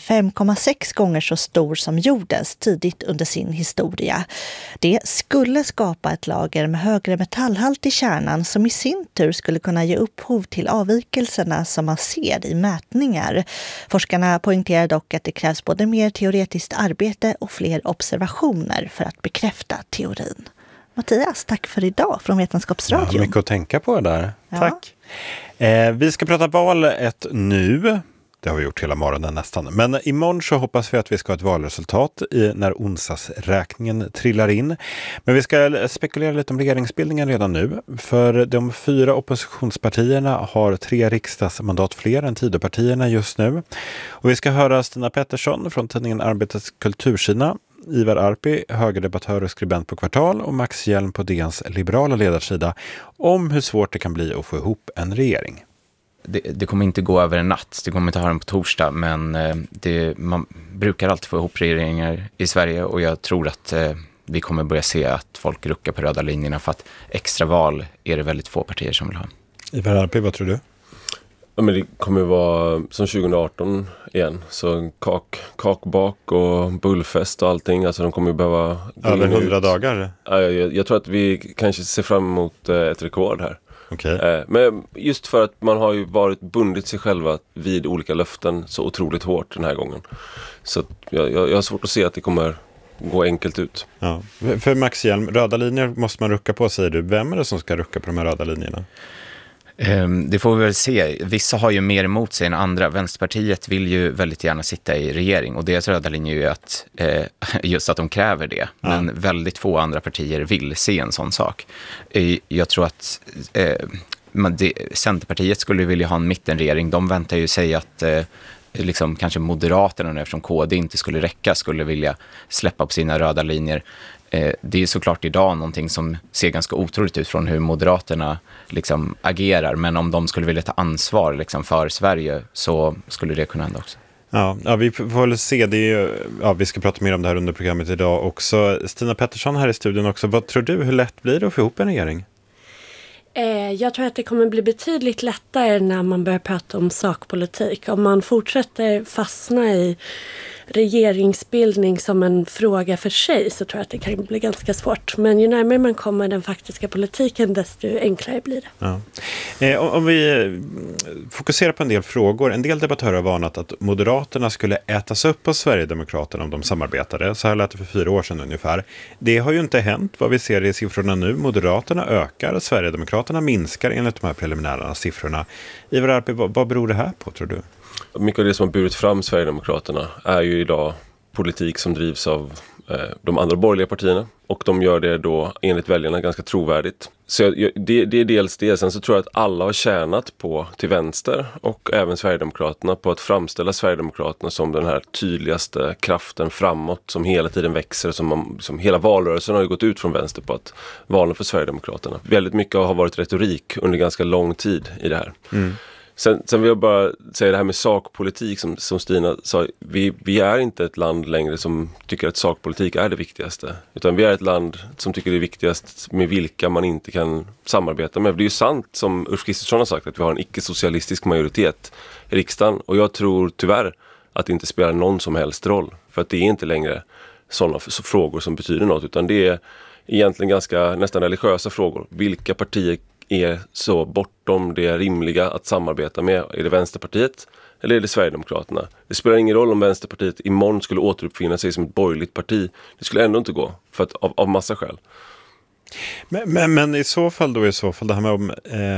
5,6 gånger så stor som jordens tidigt under sin historia. Det skulle skapa ett lager med högre metallhalt i kärnan som i sin tur skulle kunna ge upphov till avvikelserna som man ser i mätningar. Forskarna poängterar dock att det krävs både mer teoretiskt arbete och fler observationer för att bekräfta teorin. Mattias, tack för idag från Vetenskapsradion. Ja, mycket att tänka på där. Ja. Tack. Vi ska prata valet nu. Det har vi gjort hela morgonen nästan. Men imorgon så hoppas vi att vi ska ha ett valresultat när onsdagsräkningen trillar in. Men vi ska spekulera lite om regeringsbildningen redan nu. För de 4 oppositionspartierna har 3 riksdagsmandat fler än Tidöpartierna just nu. Och vi ska höra Stina Pettersson från tidningen Arbetets kultursida, Ivar Arpi, högerdebattör och skribent på Kvartal, och Max Hjelm på DNs liberala ledarsida om hur svårt det kan bli att få ihop en regering. Det kommer inte gå över en natt, det kommer inte ha den på torsdag, men man brukar alltid få ihop regeringar i Sverige, och jag tror att vi kommer börja se att folk ruckar på röda linjerna, för att extraval är det väldigt få partier som vill ha. Ivar Arpi, vad tror du? Ja, men det kommer vara som 2018 igen, så kakbak och bullfest och allting, alltså de kommer behöva över 100 dagar. Jag tror att vi kanske ser fram emot ett rekord här. Okay. Men just för att man har ju varit bundit sig själva vid olika löften så otroligt hårt den här gången. Så jag har svårt att se att det kommer gå enkelt ut. Ja. För Max Hjelm, röda linjer måste man rucka på, säger du. Vem är det som ska rucka på de här röda linjerna? Det får vi väl se. Vissa har ju mer emot sig än andra. Vänsterpartiet vill ju väldigt gärna sitta i regering, och deras röda linje är ju att, just att de kräver det. Ja. Men väldigt få andra partier vill se en sån sak. Jag tror att Centerpartiet skulle vilja ha en mittenregering. De väntar ju sig att liksom kanske Moderaterna, eftersom KD inte skulle räcka, skulle vilja släppa på sina röda linjer. Det är såklart idag någonting som ser ganska otroligt ut från hur Moderaterna liksom agerar. Men om de skulle vilja ta ansvar liksom för Sverige så skulle det kunna hända också. Ja, vi får väl se. Det är ju, vi ska prata mer om det här under programmet idag också. Stina Pettersson här i studion också. Vad tror du, hur lätt blir det att få ihop en regering? Jag tror att det kommer bli betydligt lättare när man börjar prata om sakpolitik. Om man fortsätter fastna i regeringsbildning som en fråga för sig så tror jag att det kan bli ganska svårt. Men ju närmare man kommer den faktiska politiken desto enklare blir det. Ja. Om vi fokuserar på en del frågor. En del debattörer har varnat att Moderaterna skulle ätas upp av Sverigedemokraterna om de samarbetade. Så här lät det för 4 år sedan ungefär. Det har ju inte hänt vad vi ser i siffrorna nu. Moderaterna ökar, Sverigedemokraterna minskar enligt de här preliminära siffrorna. Ivar Arpi, vad beror det här på tror du? Mycket av det som har burit fram Sverigedemokraterna är ju idag politik som drivs av de andra borgerliga partierna. Och de gör det då enligt väljarna ganska trovärdigt. Så det är dels det. Sen så tror jag att alla har tjänat på till vänster och även Sverigedemokraterna på att framställa Sverigedemokraterna som den här tydligaste kraften framåt som hela tiden växer. Som hela valrörelsen har ju gått ut från vänster på att valen för Sverigedemokraterna. Väldigt mycket har varit retorik under ganska lång tid i det här. Sen vill jag bara säga det här med sakpolitik som Stina sa. Vi är inte ett land längre som tycker att sakpolitik är det viktigaste. Utan vi är ett land som tycker det är viktigast med vilka man inte kan samarbeta med. Det är ju sant som Ulf Kristersson har sagt att vi har en icke-socialistisk majoritet i riksdagen. Och jag tror tyvärr att det inte spelar någon som helst roll. För att det är inte längre sådana frågor som betyder något. Utan det är egentligen ganska nästan religiösa frågor. Vilka partier är så bortom det rimliga att samarbeta med? Är det Vänsterpartiet eller är det Sverigedemokraterna? Det spelar ingen roll om Vänsterpartiet imorgon skulle återuppfinna sig som ett borgerligt parti. Det skulle ändå inte gå för att, av massa skäl. Men i så fall det här med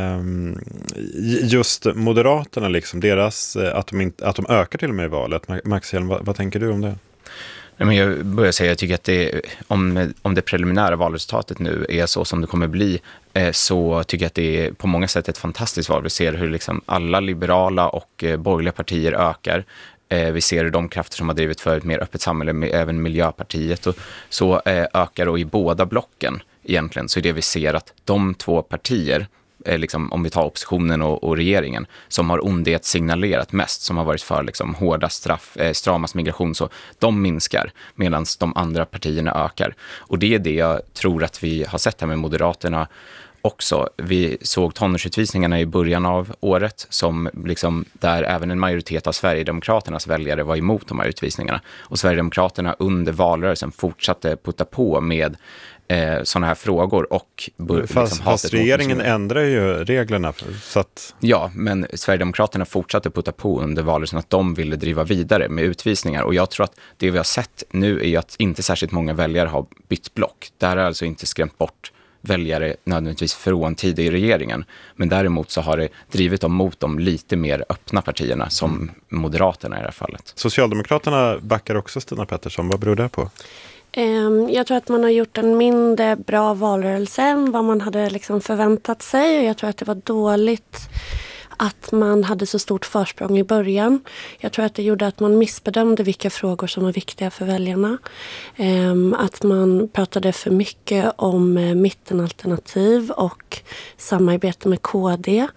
just Moderaterna liksom, deras att de ökar till och med i valet. Max Hjelm, vad tänker du om det? Men jag börjar säga, jag tycker att om det preliminära valresultatet nu är så som det kommer bli, så tycker jag att det är på många sätt ett fantastiskt val. Vi ser hur liksom alla liberala och borgerliga partier ökar. Vi ser hur de krafter som har drivit för ett mer öppet samhälle, även Miljöpartiet, och så ökar, och i båda blocken egentligen så är det vi ser att de två partier, liksom, om vi tar oppositionen och regeringen, som har ondhetssignalerat mest, som har varit för liksom, hårda straff, stramast migration, så de minskar medan de andra partierna ökar. Och det är det jag tror att vi har sett här med Moderaterna också. Vi såg tonårsutvisningarna i början av året som liksom, där även en majoritet av Sverigedemokraternas väljare var emot de här utvisningarna. Och Sverigedemokraterna under valrörelsen fortsatte putta på med sådana här frågor. Och fast regeringen ändrar ju reglerna. Så att... Ja, men Sverigedemokraterna fortsatte putta på under valrörelsen att de ville driva vidare med utvisningar. Och jag tror att det vi har sett nu är att inte särskilt många väljare har bytt block. Det här har alltså inte skrämt bort väljare nödvändigtvis från tid i regeringen. Men däremot så har det drivit dem mot de lite mer öppna partierna som Moderaterna i det här fallet. Socialdemokraterna backar också, Stina Pettersson. Vad beror det på? Jag tror att man har gjort en mindre bra valrörelse än vad man hade liksom förväntat sig. Och jag tror att det var dåligt att man hade så stort försprång i början. Jag tror att det gjorde att man missbedömde vilka frågor som var viktiga för väljarna. Att man pratade för mycket om mittenalternativ och samarbete med KD.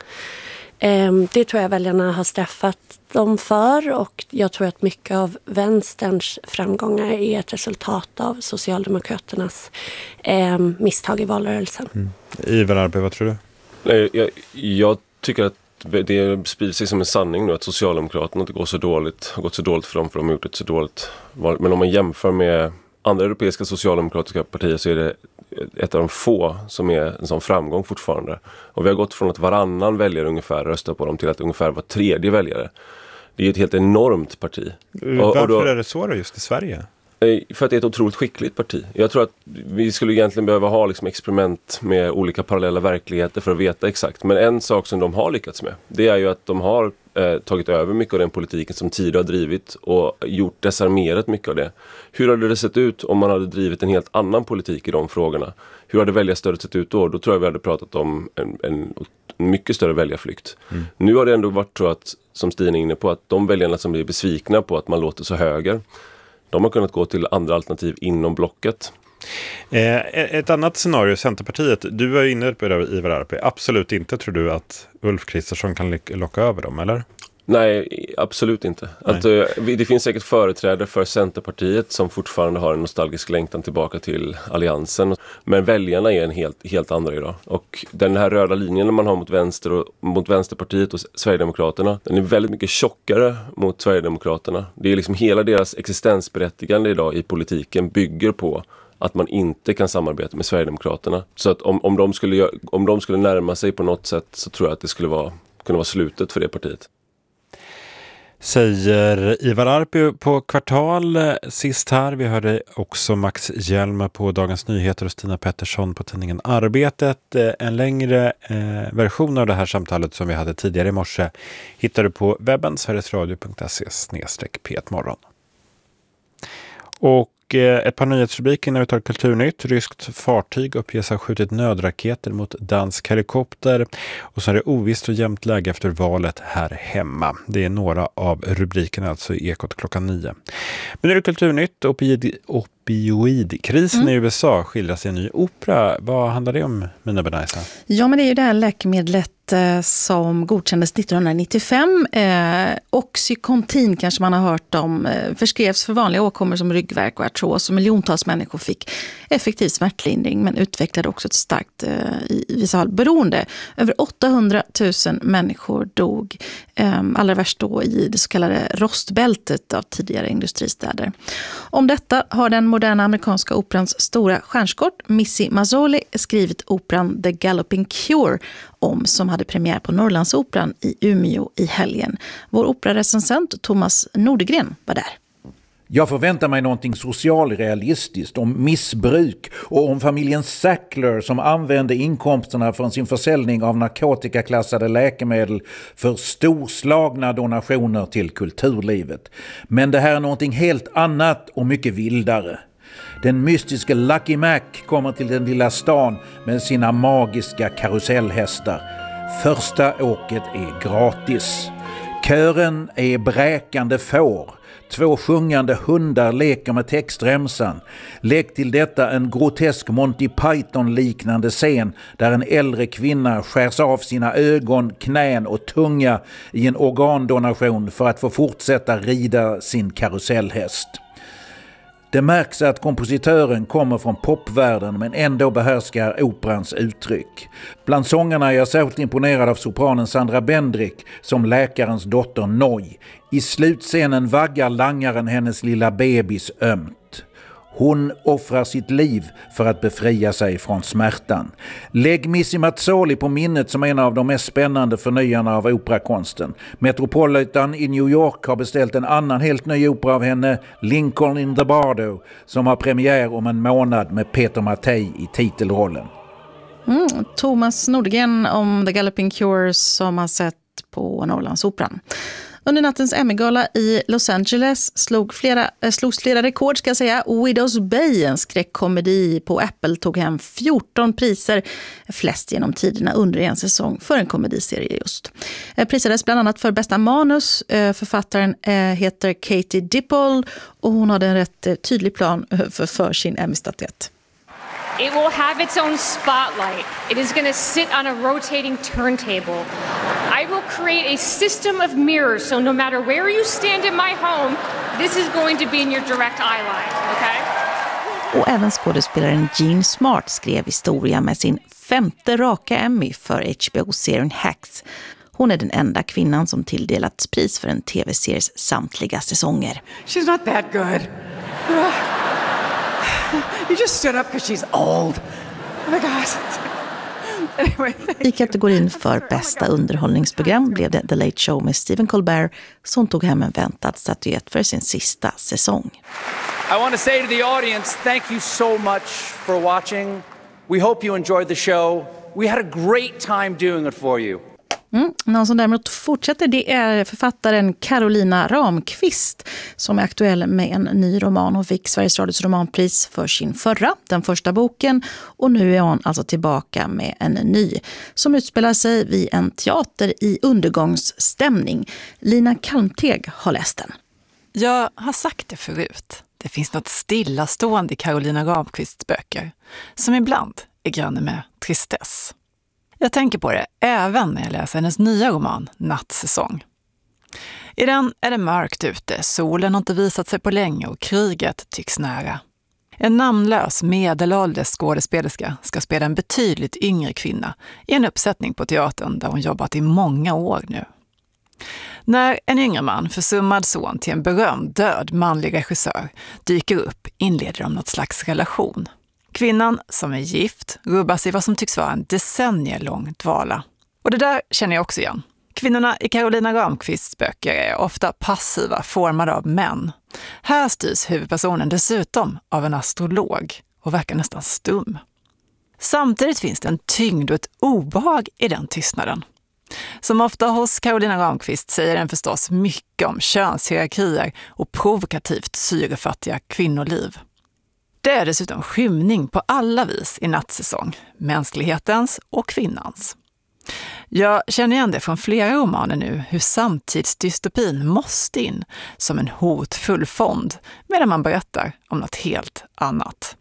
Det tror jag väljarna har straffat dem för, och jag tror att mycket av vänsterns framgångar är ett resultat av Socialdemokraternas misstag i valrörelsen. Ivar Arpi, vad tror du? Jag tycker att det sprider sig som en sanning nu att Socialdemokraterna har gått så dåligt för dem, för de har gjort ett så dåligt val. Men om man jämför med andra europeiska socialdemokratiska partier så är det ett av de få som är en sån framgång fortfarande. Och vi har gått från att varannan väljare ungefär röstar på dem till att ungefär var tredje väljare. Det är ett helt enormt parti. Varför är det så då just i Sverige? För att det är ett otroligt skickligt parti. Jag tror att vi skulle egentligen behöva ha liksom experiment med olika parallella verkligheter för att veta exakt. Men en sak som de har lyckats med, det är ju att de har tagit över mycket av den politiken som tidigare har drivit och desarmerat mycket av det. Hur hade det sett ut om man hade drivit en helt annan politik i de frågorna? Hur hade väljarstödet sett ut då? Då tror jag vi hade pratat om en mycket större väljarflykt. Nu har det ändå varit så att, som Stina är inne på, att de väljarna som blir besvikna på att man låter så höger, de har kunnat gå till andra alternativ inom blocket. Ett annat scenario, Centerpartiet, du var inne på det, Ivar Arpi. Absolut inte, tror du att Ulf Kristersson kan locka över dem, eller? Nej, absolut inte. Det finns säkert företrädare för Centerpartiet som fortfarande har en nostalgisk längtan tillbaka till alliansen. Men väljarna är en helt andra idag. Och den här röda linjen man har mot Vänsterpartiet och Sverigedemokraterna, den är väldigt mycket tjockare mot Sverigedemokraterna. Det är liksom hela deras existensberättigande idag i politiken bygger på att man inte kan samarbeta med Sverigedemokraterna. Så att om de skulle närma sig på något sätt, så tror jag att det skulle kunna vara slutet för det partiet. Säger Ivar Arpi på Kvartal sist här. Vi hörde också Max Hjelm på Dagens Nyheter och Stina Pettersson på tidningen Arbetet. En längre version av det här samtalet som vi hade tidigare i morse hittar du på webben sverigesradio.se/p1morgon. Och ett par nyhetsrubriker när vi tar Kulturnytt. Ryskt fartyg uppges ha skjutit nödraketer mot dansk helikopter. Och så är det ovisst och jämnt läge efter valet här hemma. Det är några av rubrikerna alltså i Ekot klockan 9. Men nu är det Kulturnytt. Opioidkrisen i USA skildras i en ny opera. Vad handlar det om, Mina Benaisa? Ja, men det är ju det här läkemedlet som godkändes 1995. Oxycontin kanske man har hört om. Förskrevs för vanliga åkommor som ryggvärk och artros. Och miljontals människor fick effektiv smärtlindring, men utvecklade också ett starkt i vissa fall beroende. Över 800 000 människor dog. Allra värst då i det så kallade rostbältet av tidigare industristäder. Om detta har den moderna amerikanska operans stora stjärnskott Missy Mazzoli skrivit operan The Galloping Cure som hade premiär på Norrlandsoperan i Umeå i helgen. Vår operarecensent Thomas Nordegren var där. Jag förväntar mig någonting socialrealistiskt om missbruk och om familjen Sackler som använde inkomsterna från sin försäljning av narkotikaklassade läkemedel för storslagna donationer till kulturlivet. Men det här är någonting helt annat och mycket vildare. Den mystiska Lucky Mac kommer till den lilla stan med sina magiska karusellhästar. Första åket är gratis. Kören är bräkande får. 2 sjungande hundar leker med textremsan. Lägg till detta en grotesk Monty Python-liknande scen där en äldre kvinna skärs av sina ögon, knän och tunga i en organdonation för att få fortsätta rida sin karusellhäst. Det märks att kompositören kommer från popvärlden men ändå behärskar operans uttryck. Bland sångarna är jag särskilt imponerad av sopranen Sandra Bendrick som läkarens dotter Noj. I slutscenen vaggar langaren hennes lilla bebis ömt. Hon offrar sitt liv för att befria sig från smärtan. Lägg Missy Mazzoli på minnet som en av de mest spännande förnyarna av operakonsten. Metropolitan i New York har beställt en annan helt ny opera av henne, Lincoln in the Bardo, som har premiär om en månad med Peter Mattei i titelrollen. Thomas Nordegren om The Galloping Cure som har sett på Norrlandsoperan. Under nattens Emmy-gala i Los Angeles slogs flera rekord ska jag säga. Widow's Bay, en skräckkomedi på Apple, tog hem 14 priser, flest genom tiderna under en säsong för en komediserie just. Prisades bland annat för bästa manus. Författaren heter Katie Dippold och hon hade en rätt tydlig plan för sin Emmy-statyett. It will have its own spotlight. It is going to sit on a rotating turntable. I will create a system of mirrors, so no matter where you stand in my home, this is going to be in your direct eye line, okay? Och även skådespelaren Jean Smart skrev historia med sin 5:e raka Emmy för HBO-serien Hacks. Hon är den enda kvinnan som tilldelats pris för en tv-series samtliga säsonger. She's not that good. You just stood up because she's old. Oh my gosh. Anyway, I kategorin för bästa underhållningsprogram blev det The Late Show med Stephen Colbert som tog hem en väntad statyett för sin sista säsong. I want to say to the audience, thank you so much for watching. We hope you enjoyed the show. We had a great time doing it for you. Någon som däremot fortsätter, det är författaren Carolina Ramqvist som är aktuell med en ny roman. Hon fick Sveriges Radios romanpris för sin den första boken, och nu är hon alltså tillbaka med en ny som utspelar sig vid en teater i undergångsstämning. Lina Kalmteg har läst den. Jag har sagt det förut. Det finns något stillastående i Carolina Ramqvists böcker som ibland är granne med tristess. Jag tänker på det även när jag läser hennes nya roman Nattsäsong. I den är det mörkt ute, solen har inte visat sig på länge och kriget tycks nära. En namnlös medelålders skådespelerska ska spela en betydligt yngre kvinna i en uppsättning på teatern där hon jobbat i många år nu. När en yngre man, försummad son till en berömd död manlig regissör, dyker upp inleder de något slags relation. Kvinnan, som är gift, rubbas i vad som tycks vara en decennielång dvala. Och det där känner jag också igen. Kvinnorna i Carolina Ramqvists böcker är ofta passiva, formade av män. Här styrs huvudpersonen dessutom av en astrolog och verkar nästan stum. Samtidigt finns det en tyngd och ett obehag i den tystnaden. Som ofta hos Carolina Ramqvist säger den förstås mycket om könshierarkier och provokativt syrefattiga kvinnoliv. Det är dessutom skymning på alla vis i Nattsäsong, mänsklighetens och kvinnans. Jag känner igen det från flera romaner nu, hur samtidsdystopin måste in som en hotfull fond medan man berättar om något helt annat.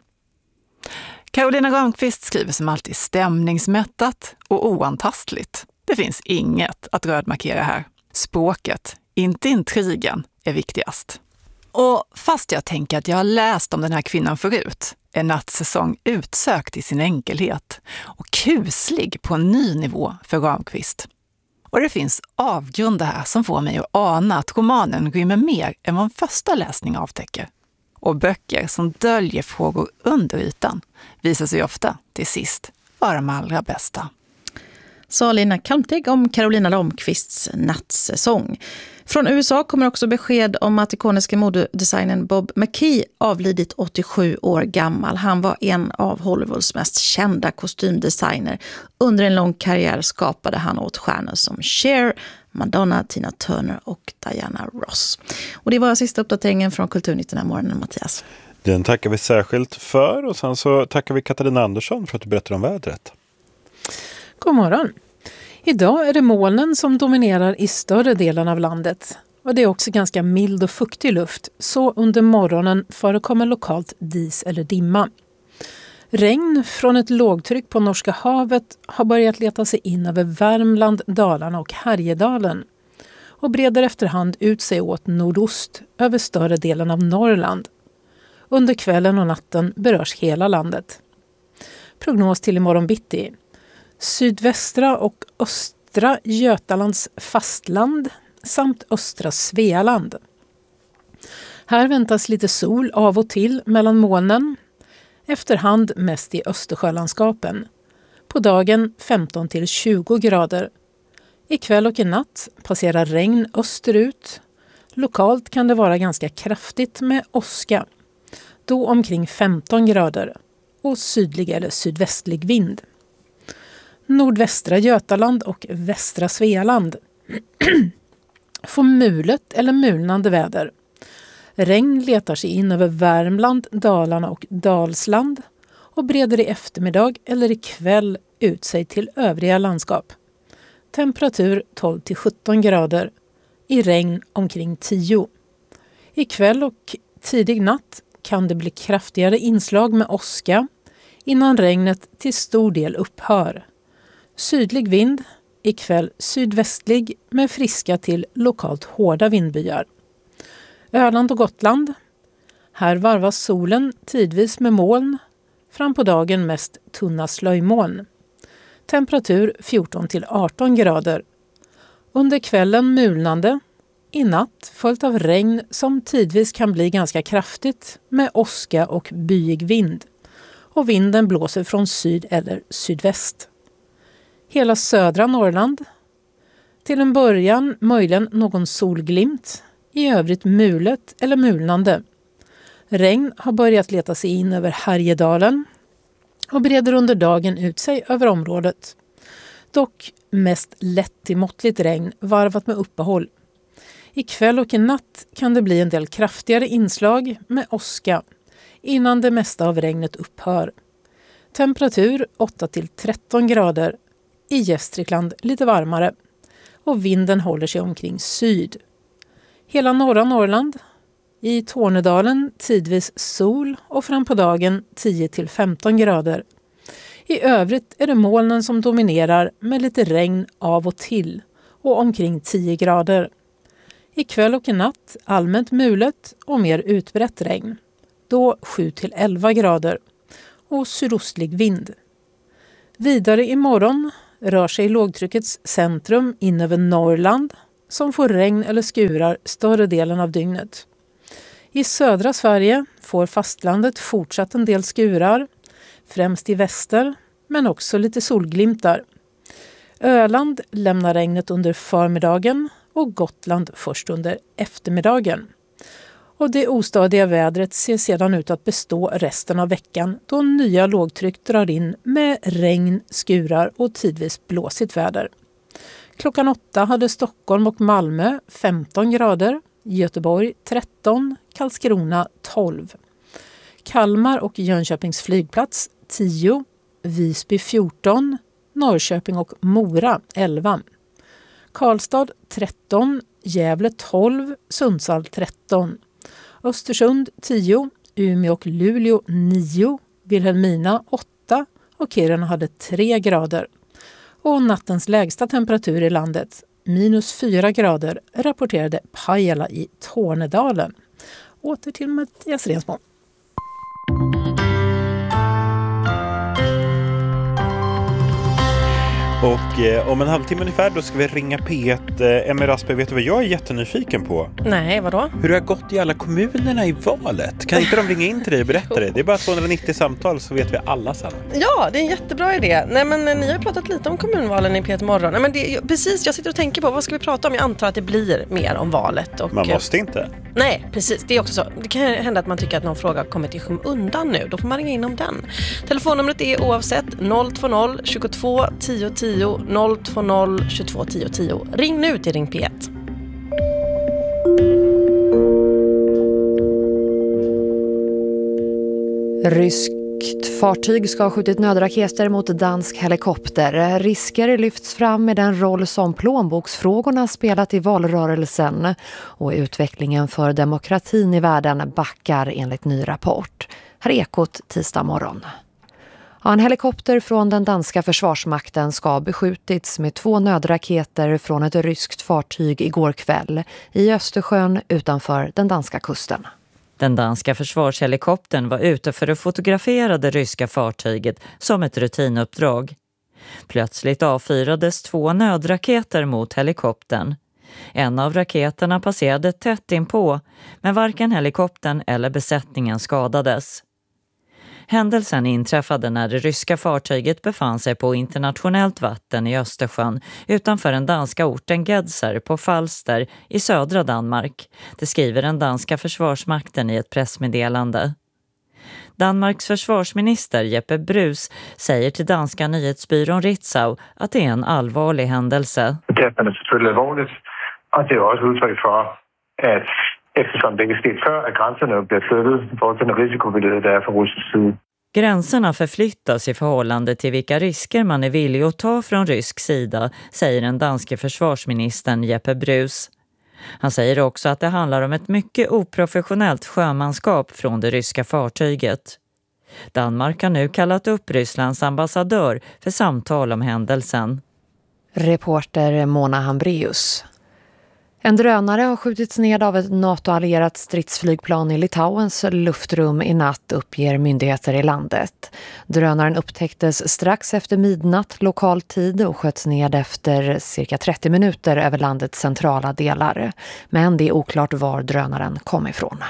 Carolina Ramqvist skriver som alltid stämningsmättat och oantastligt. Det finns inget att rödmarkera här. Språket, inte intrigen, är viktigast. Och fast jag tänker att jag har läst om den här kvinnan förut, är Nattsäsong utsökt i sin enkelhet och kuslig på en ny nivå för Ramqvist. Och det finns avgrunder här som får mig att ana att romanen rymmer mer än vad en första läsning avtäcker. Och böcker som döljer frågor under ytan visar sig ofta till sist vara de allra bästa. Sa Lina Kalmteg om Carolina Ramqvists Nattsäsong. Från USA kommer också besked om att ikoniska modedesignern Bob McKee avlidit 87 år gammal. Han var en av Hollywoods mest kända kostymdesigner. Under en lång karriär skapade han åt stjärnor som Cher, Madonna, Tina Turner och Diana Ross. Och det var sista uppdateringen från Kulturnytt den här morgonen, Mattias. Den tackar vi särskilt för, och sen så tackar vi Katarina Andersson för att du berättar om vädret. God morgon. Idag är det molnen som dominerar i större delen av landet. Och det är också ganska mild och fuktig luft, så under morgonen förekommer lokalt dis eller dimma. Regn från ett lågtryck på Norska havet har börjat leta sig in över Värmland, Dalarna och Härjedalen och breder efterhand ut sig åt nordost över större delen av Norrland. Under kvällen och natten berörs hela landet. Prognos till imorgon bitti. Sydvästra och östra Götalands fastland samt östra Svealand. Här väntas lite sol av och till mellan molnen. Efterhand mest i Östersjölandskapen. På dagen 15 till 20 grader. Ikväll och i natt passerar regn österut. Lokalt kan det vara ganska kraftigt med åska. Då omkring 15 grader. Och sydlig eller sydvästlig vind. Nordvästra Götaland och västra Svealand får mulet eller mulnande väder. Regn letar sig in över Värmland, Dalarna och Dalsland och breder i eftermiddag eller i kväll ut sig till övriga landskap. Temperatur 12 till 17 grader, i regn omkring 10. I kväll och tidig natt kan det bli kraftigare inslag med åska innan regnet till stor del upphör. Sydlig vind, ikväll sydvästlig med friska till lokalt hårda vindbyar. Öland och Gotland. Här varvas solen tidvis med moln, fram på dagen mest tunna slöjmoln. Temperatur 14 till 18 grader. Under kvällen mulnande, i natt följt av regn som tidvis kan bli ganska kraftigt med åska och byig vind. Och vinden blåser från syd eller sydväst. Hela södra Norrland. Till en början möjligen någon solglimt, i övrigt mulet eller mulnande. Regn har börjat leta sig in över Härjedalen och breder under dagen ut sig över området. Dock mest lätt till måttligt regn varvat med uppehåll. Ikväll och i natt kan det bli en del kraftigare inslag med åska innan det mesta av regnet upphör. Temperatur 8-13 grader. I Gästrikland lite varmare. Och vinden håller sig omkring syd. Hela norra Norrland. I Tornedalen tidvis sol och fram på dagen 10-15 grader. I övrigt är det molnen som dominerar med lite regn av och till och omkring 10 grader. Ikväll och i natt allmänt mulet och mer utbrett regn. Då 7-11 grader och sydostlig vind. Vidare imorgon rör sig lågtryckets centrum in över Norrland som får regn eller skurar större delen av dygnet. I södra Sverige får fastlandet fortsatt en del skurar, främst i väster, men också lite solglimtar. Öland lämnar regnet under förmiddagen och Gotland först under eftermiddagen. Och det ostadiga vädret ser sedan ut att bestå resten av veckan då nya lågtryck drar in med regn, skurar och tidvis blåsigt väder. Klockan 8 hade Stockholm och Malmö 15 grader, Göteborg 13, Karlskrona 12. Kalmar och Jönköpings flygplats 10, Visby 14, Norrköping och Mora 11. Karlstad 13, Gävle 12, Sundsvall 13. Östersund 10, Umeå och Luleå 9, Vilhelmina 8 och Kiruna hade 3 grader. Och nattens lägsta temperatur i landet, -4 grader, rapporterade Pajala i Tornedalen. Åter till Mattias Rensmo. Och om en halvtimme ungefär då ska vi ringa P1. Emmy Raspe, vet du vad jag är jättenyfiken på? Nej, vadå? Hur det har gått i alla kommunerna i valet. Kan inte de ringa in till dig och berätta det? Det är bara 290 samtal så vet vi alla sen. Ja, det är en jättebra idé. Nej, men ni har pratat lite om kommunvalen i P1 Morgon. Nej, men precis, jag sitter och tänker på vad ska vi prata om? Jag antar att det blir mer om valet. Och, man måste inte. Nej, precis. Det är också så. Det kan hända att man tycker att någon fråga har kommit i skymundan nu. Då får man ringa in om den. Telefonnumret är oavsett 020 22 10 10 020 22 10 10. Ring nu till Ring P1. Ryskt fartyg ska ha skjutit nödraketer mot dansk helikopter. Risker lyfts fram med den roll som plånboksfrågorna spelat i valrörelsen. Och utvecklingen för demokratin i världen backar enligt ny rapport. Här är Ekot tisdag morgon. En helikopter från den danska försvarsmakten ska ha beskjutits med 2 nödraketer från ett ryskt fartyg igår kväll i Östersjön utanför den danska kusten. Den danska försvarshelikoptern var ute för att fotografera det ryska fartyget som ett rutinuppdrag. Plötsligt avfyrades 2 nödraketer mot helikoptern. En av raketerna passerade tätt inpå, men varken helikoptern eller besättningen skadades. Händelsen inträffade när det ryska fartyget befann sig på internationellt vatten i Östersjön utanför den danska orten Gedser på Falster i södra Danmark. Det skriver den danska försvarsmakten i ett pressmeddelande. Danmarks försvarsminister Jeppe Bruus säger till danska nyhetsbyrån Ritzau att det är en allvarlig händelse. Det är selvfølgelig allvarligt, och det är också uttryck för att eftersom det är skett för att gränserna blir flyttat för den risikovillighet det är från rysk sida. Gränserna förflyttas i förhållande till vilka risker man är villig att ta från rysk sida, säger den danske försvarsministern Jeppe Bruus. Han säger också att det handlar om ett mycket oprofessionellt sjömanskap från det ryska fartyget. Danmark har nu kallat upp Rysslands ambassadör för samtal om händelsen. Reporter Mona Hambreus. En drönare har skjutits ned av ett NATO-allierat stridsflygplan i Litauens luftrum i natt, uppger myndigheter i landet. Drönaren upptäcktes strax efter midnatt lokal tid och sköts ned efter cirka 30 minuter över landets centrala delar. Men det är oklart var drönaren kom ifrån.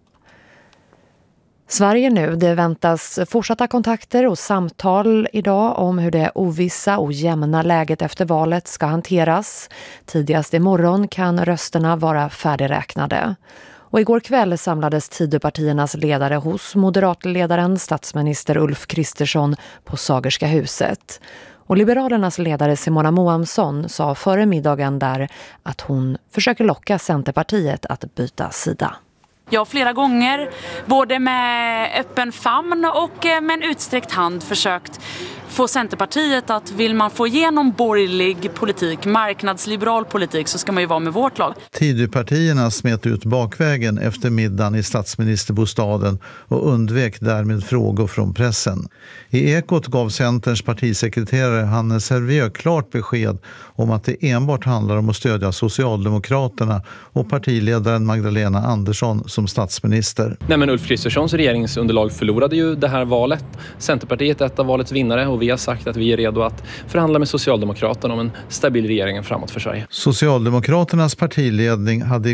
Sverige nu, det väntas fortsatta kontakter och samtal idag om hur det ovissa och jämna läget efter valet ska hanteras. Tidigast imorgon kan rösterna vara färdigräknade. Och igår kväll samlades Tidöpartiernas ledare hos moderatledaren statsminister Ulf Kristersson på Sagerska huset. Och Liberalernas ledare Simona Moamsson sa före middagen där att hon försöker locka Centerpartiet att byta sida. Jag har flera gånger, både med öppen famn och med en utsträckt hand, försökt få Centerpartiet att vill man få igenom borgerlig politik, marknadsliberal politik, så ska man ju vara med vårt lag. Tidöpartierna smet ut bakvägen efter middagen i statsministerbostaden och undvek därmed frågor från pressen. I Ekot gav Centerns partisekreterare Hannes Hervieu klart besked om att det enbart handlar om att stödja Socialdemokraterna och partiledaren Magdalena Andersson som statsminister. Nej, men Ulf Kristerssons regeringsunderlag förlorade ju det här valet. Centerpartiet är ett av valets vinnare och vi har sagt att vi är redo att förhandla med Socialdemokraterna om en stabil regering framåt för Sverige. Socialdemokraternas partiledning hade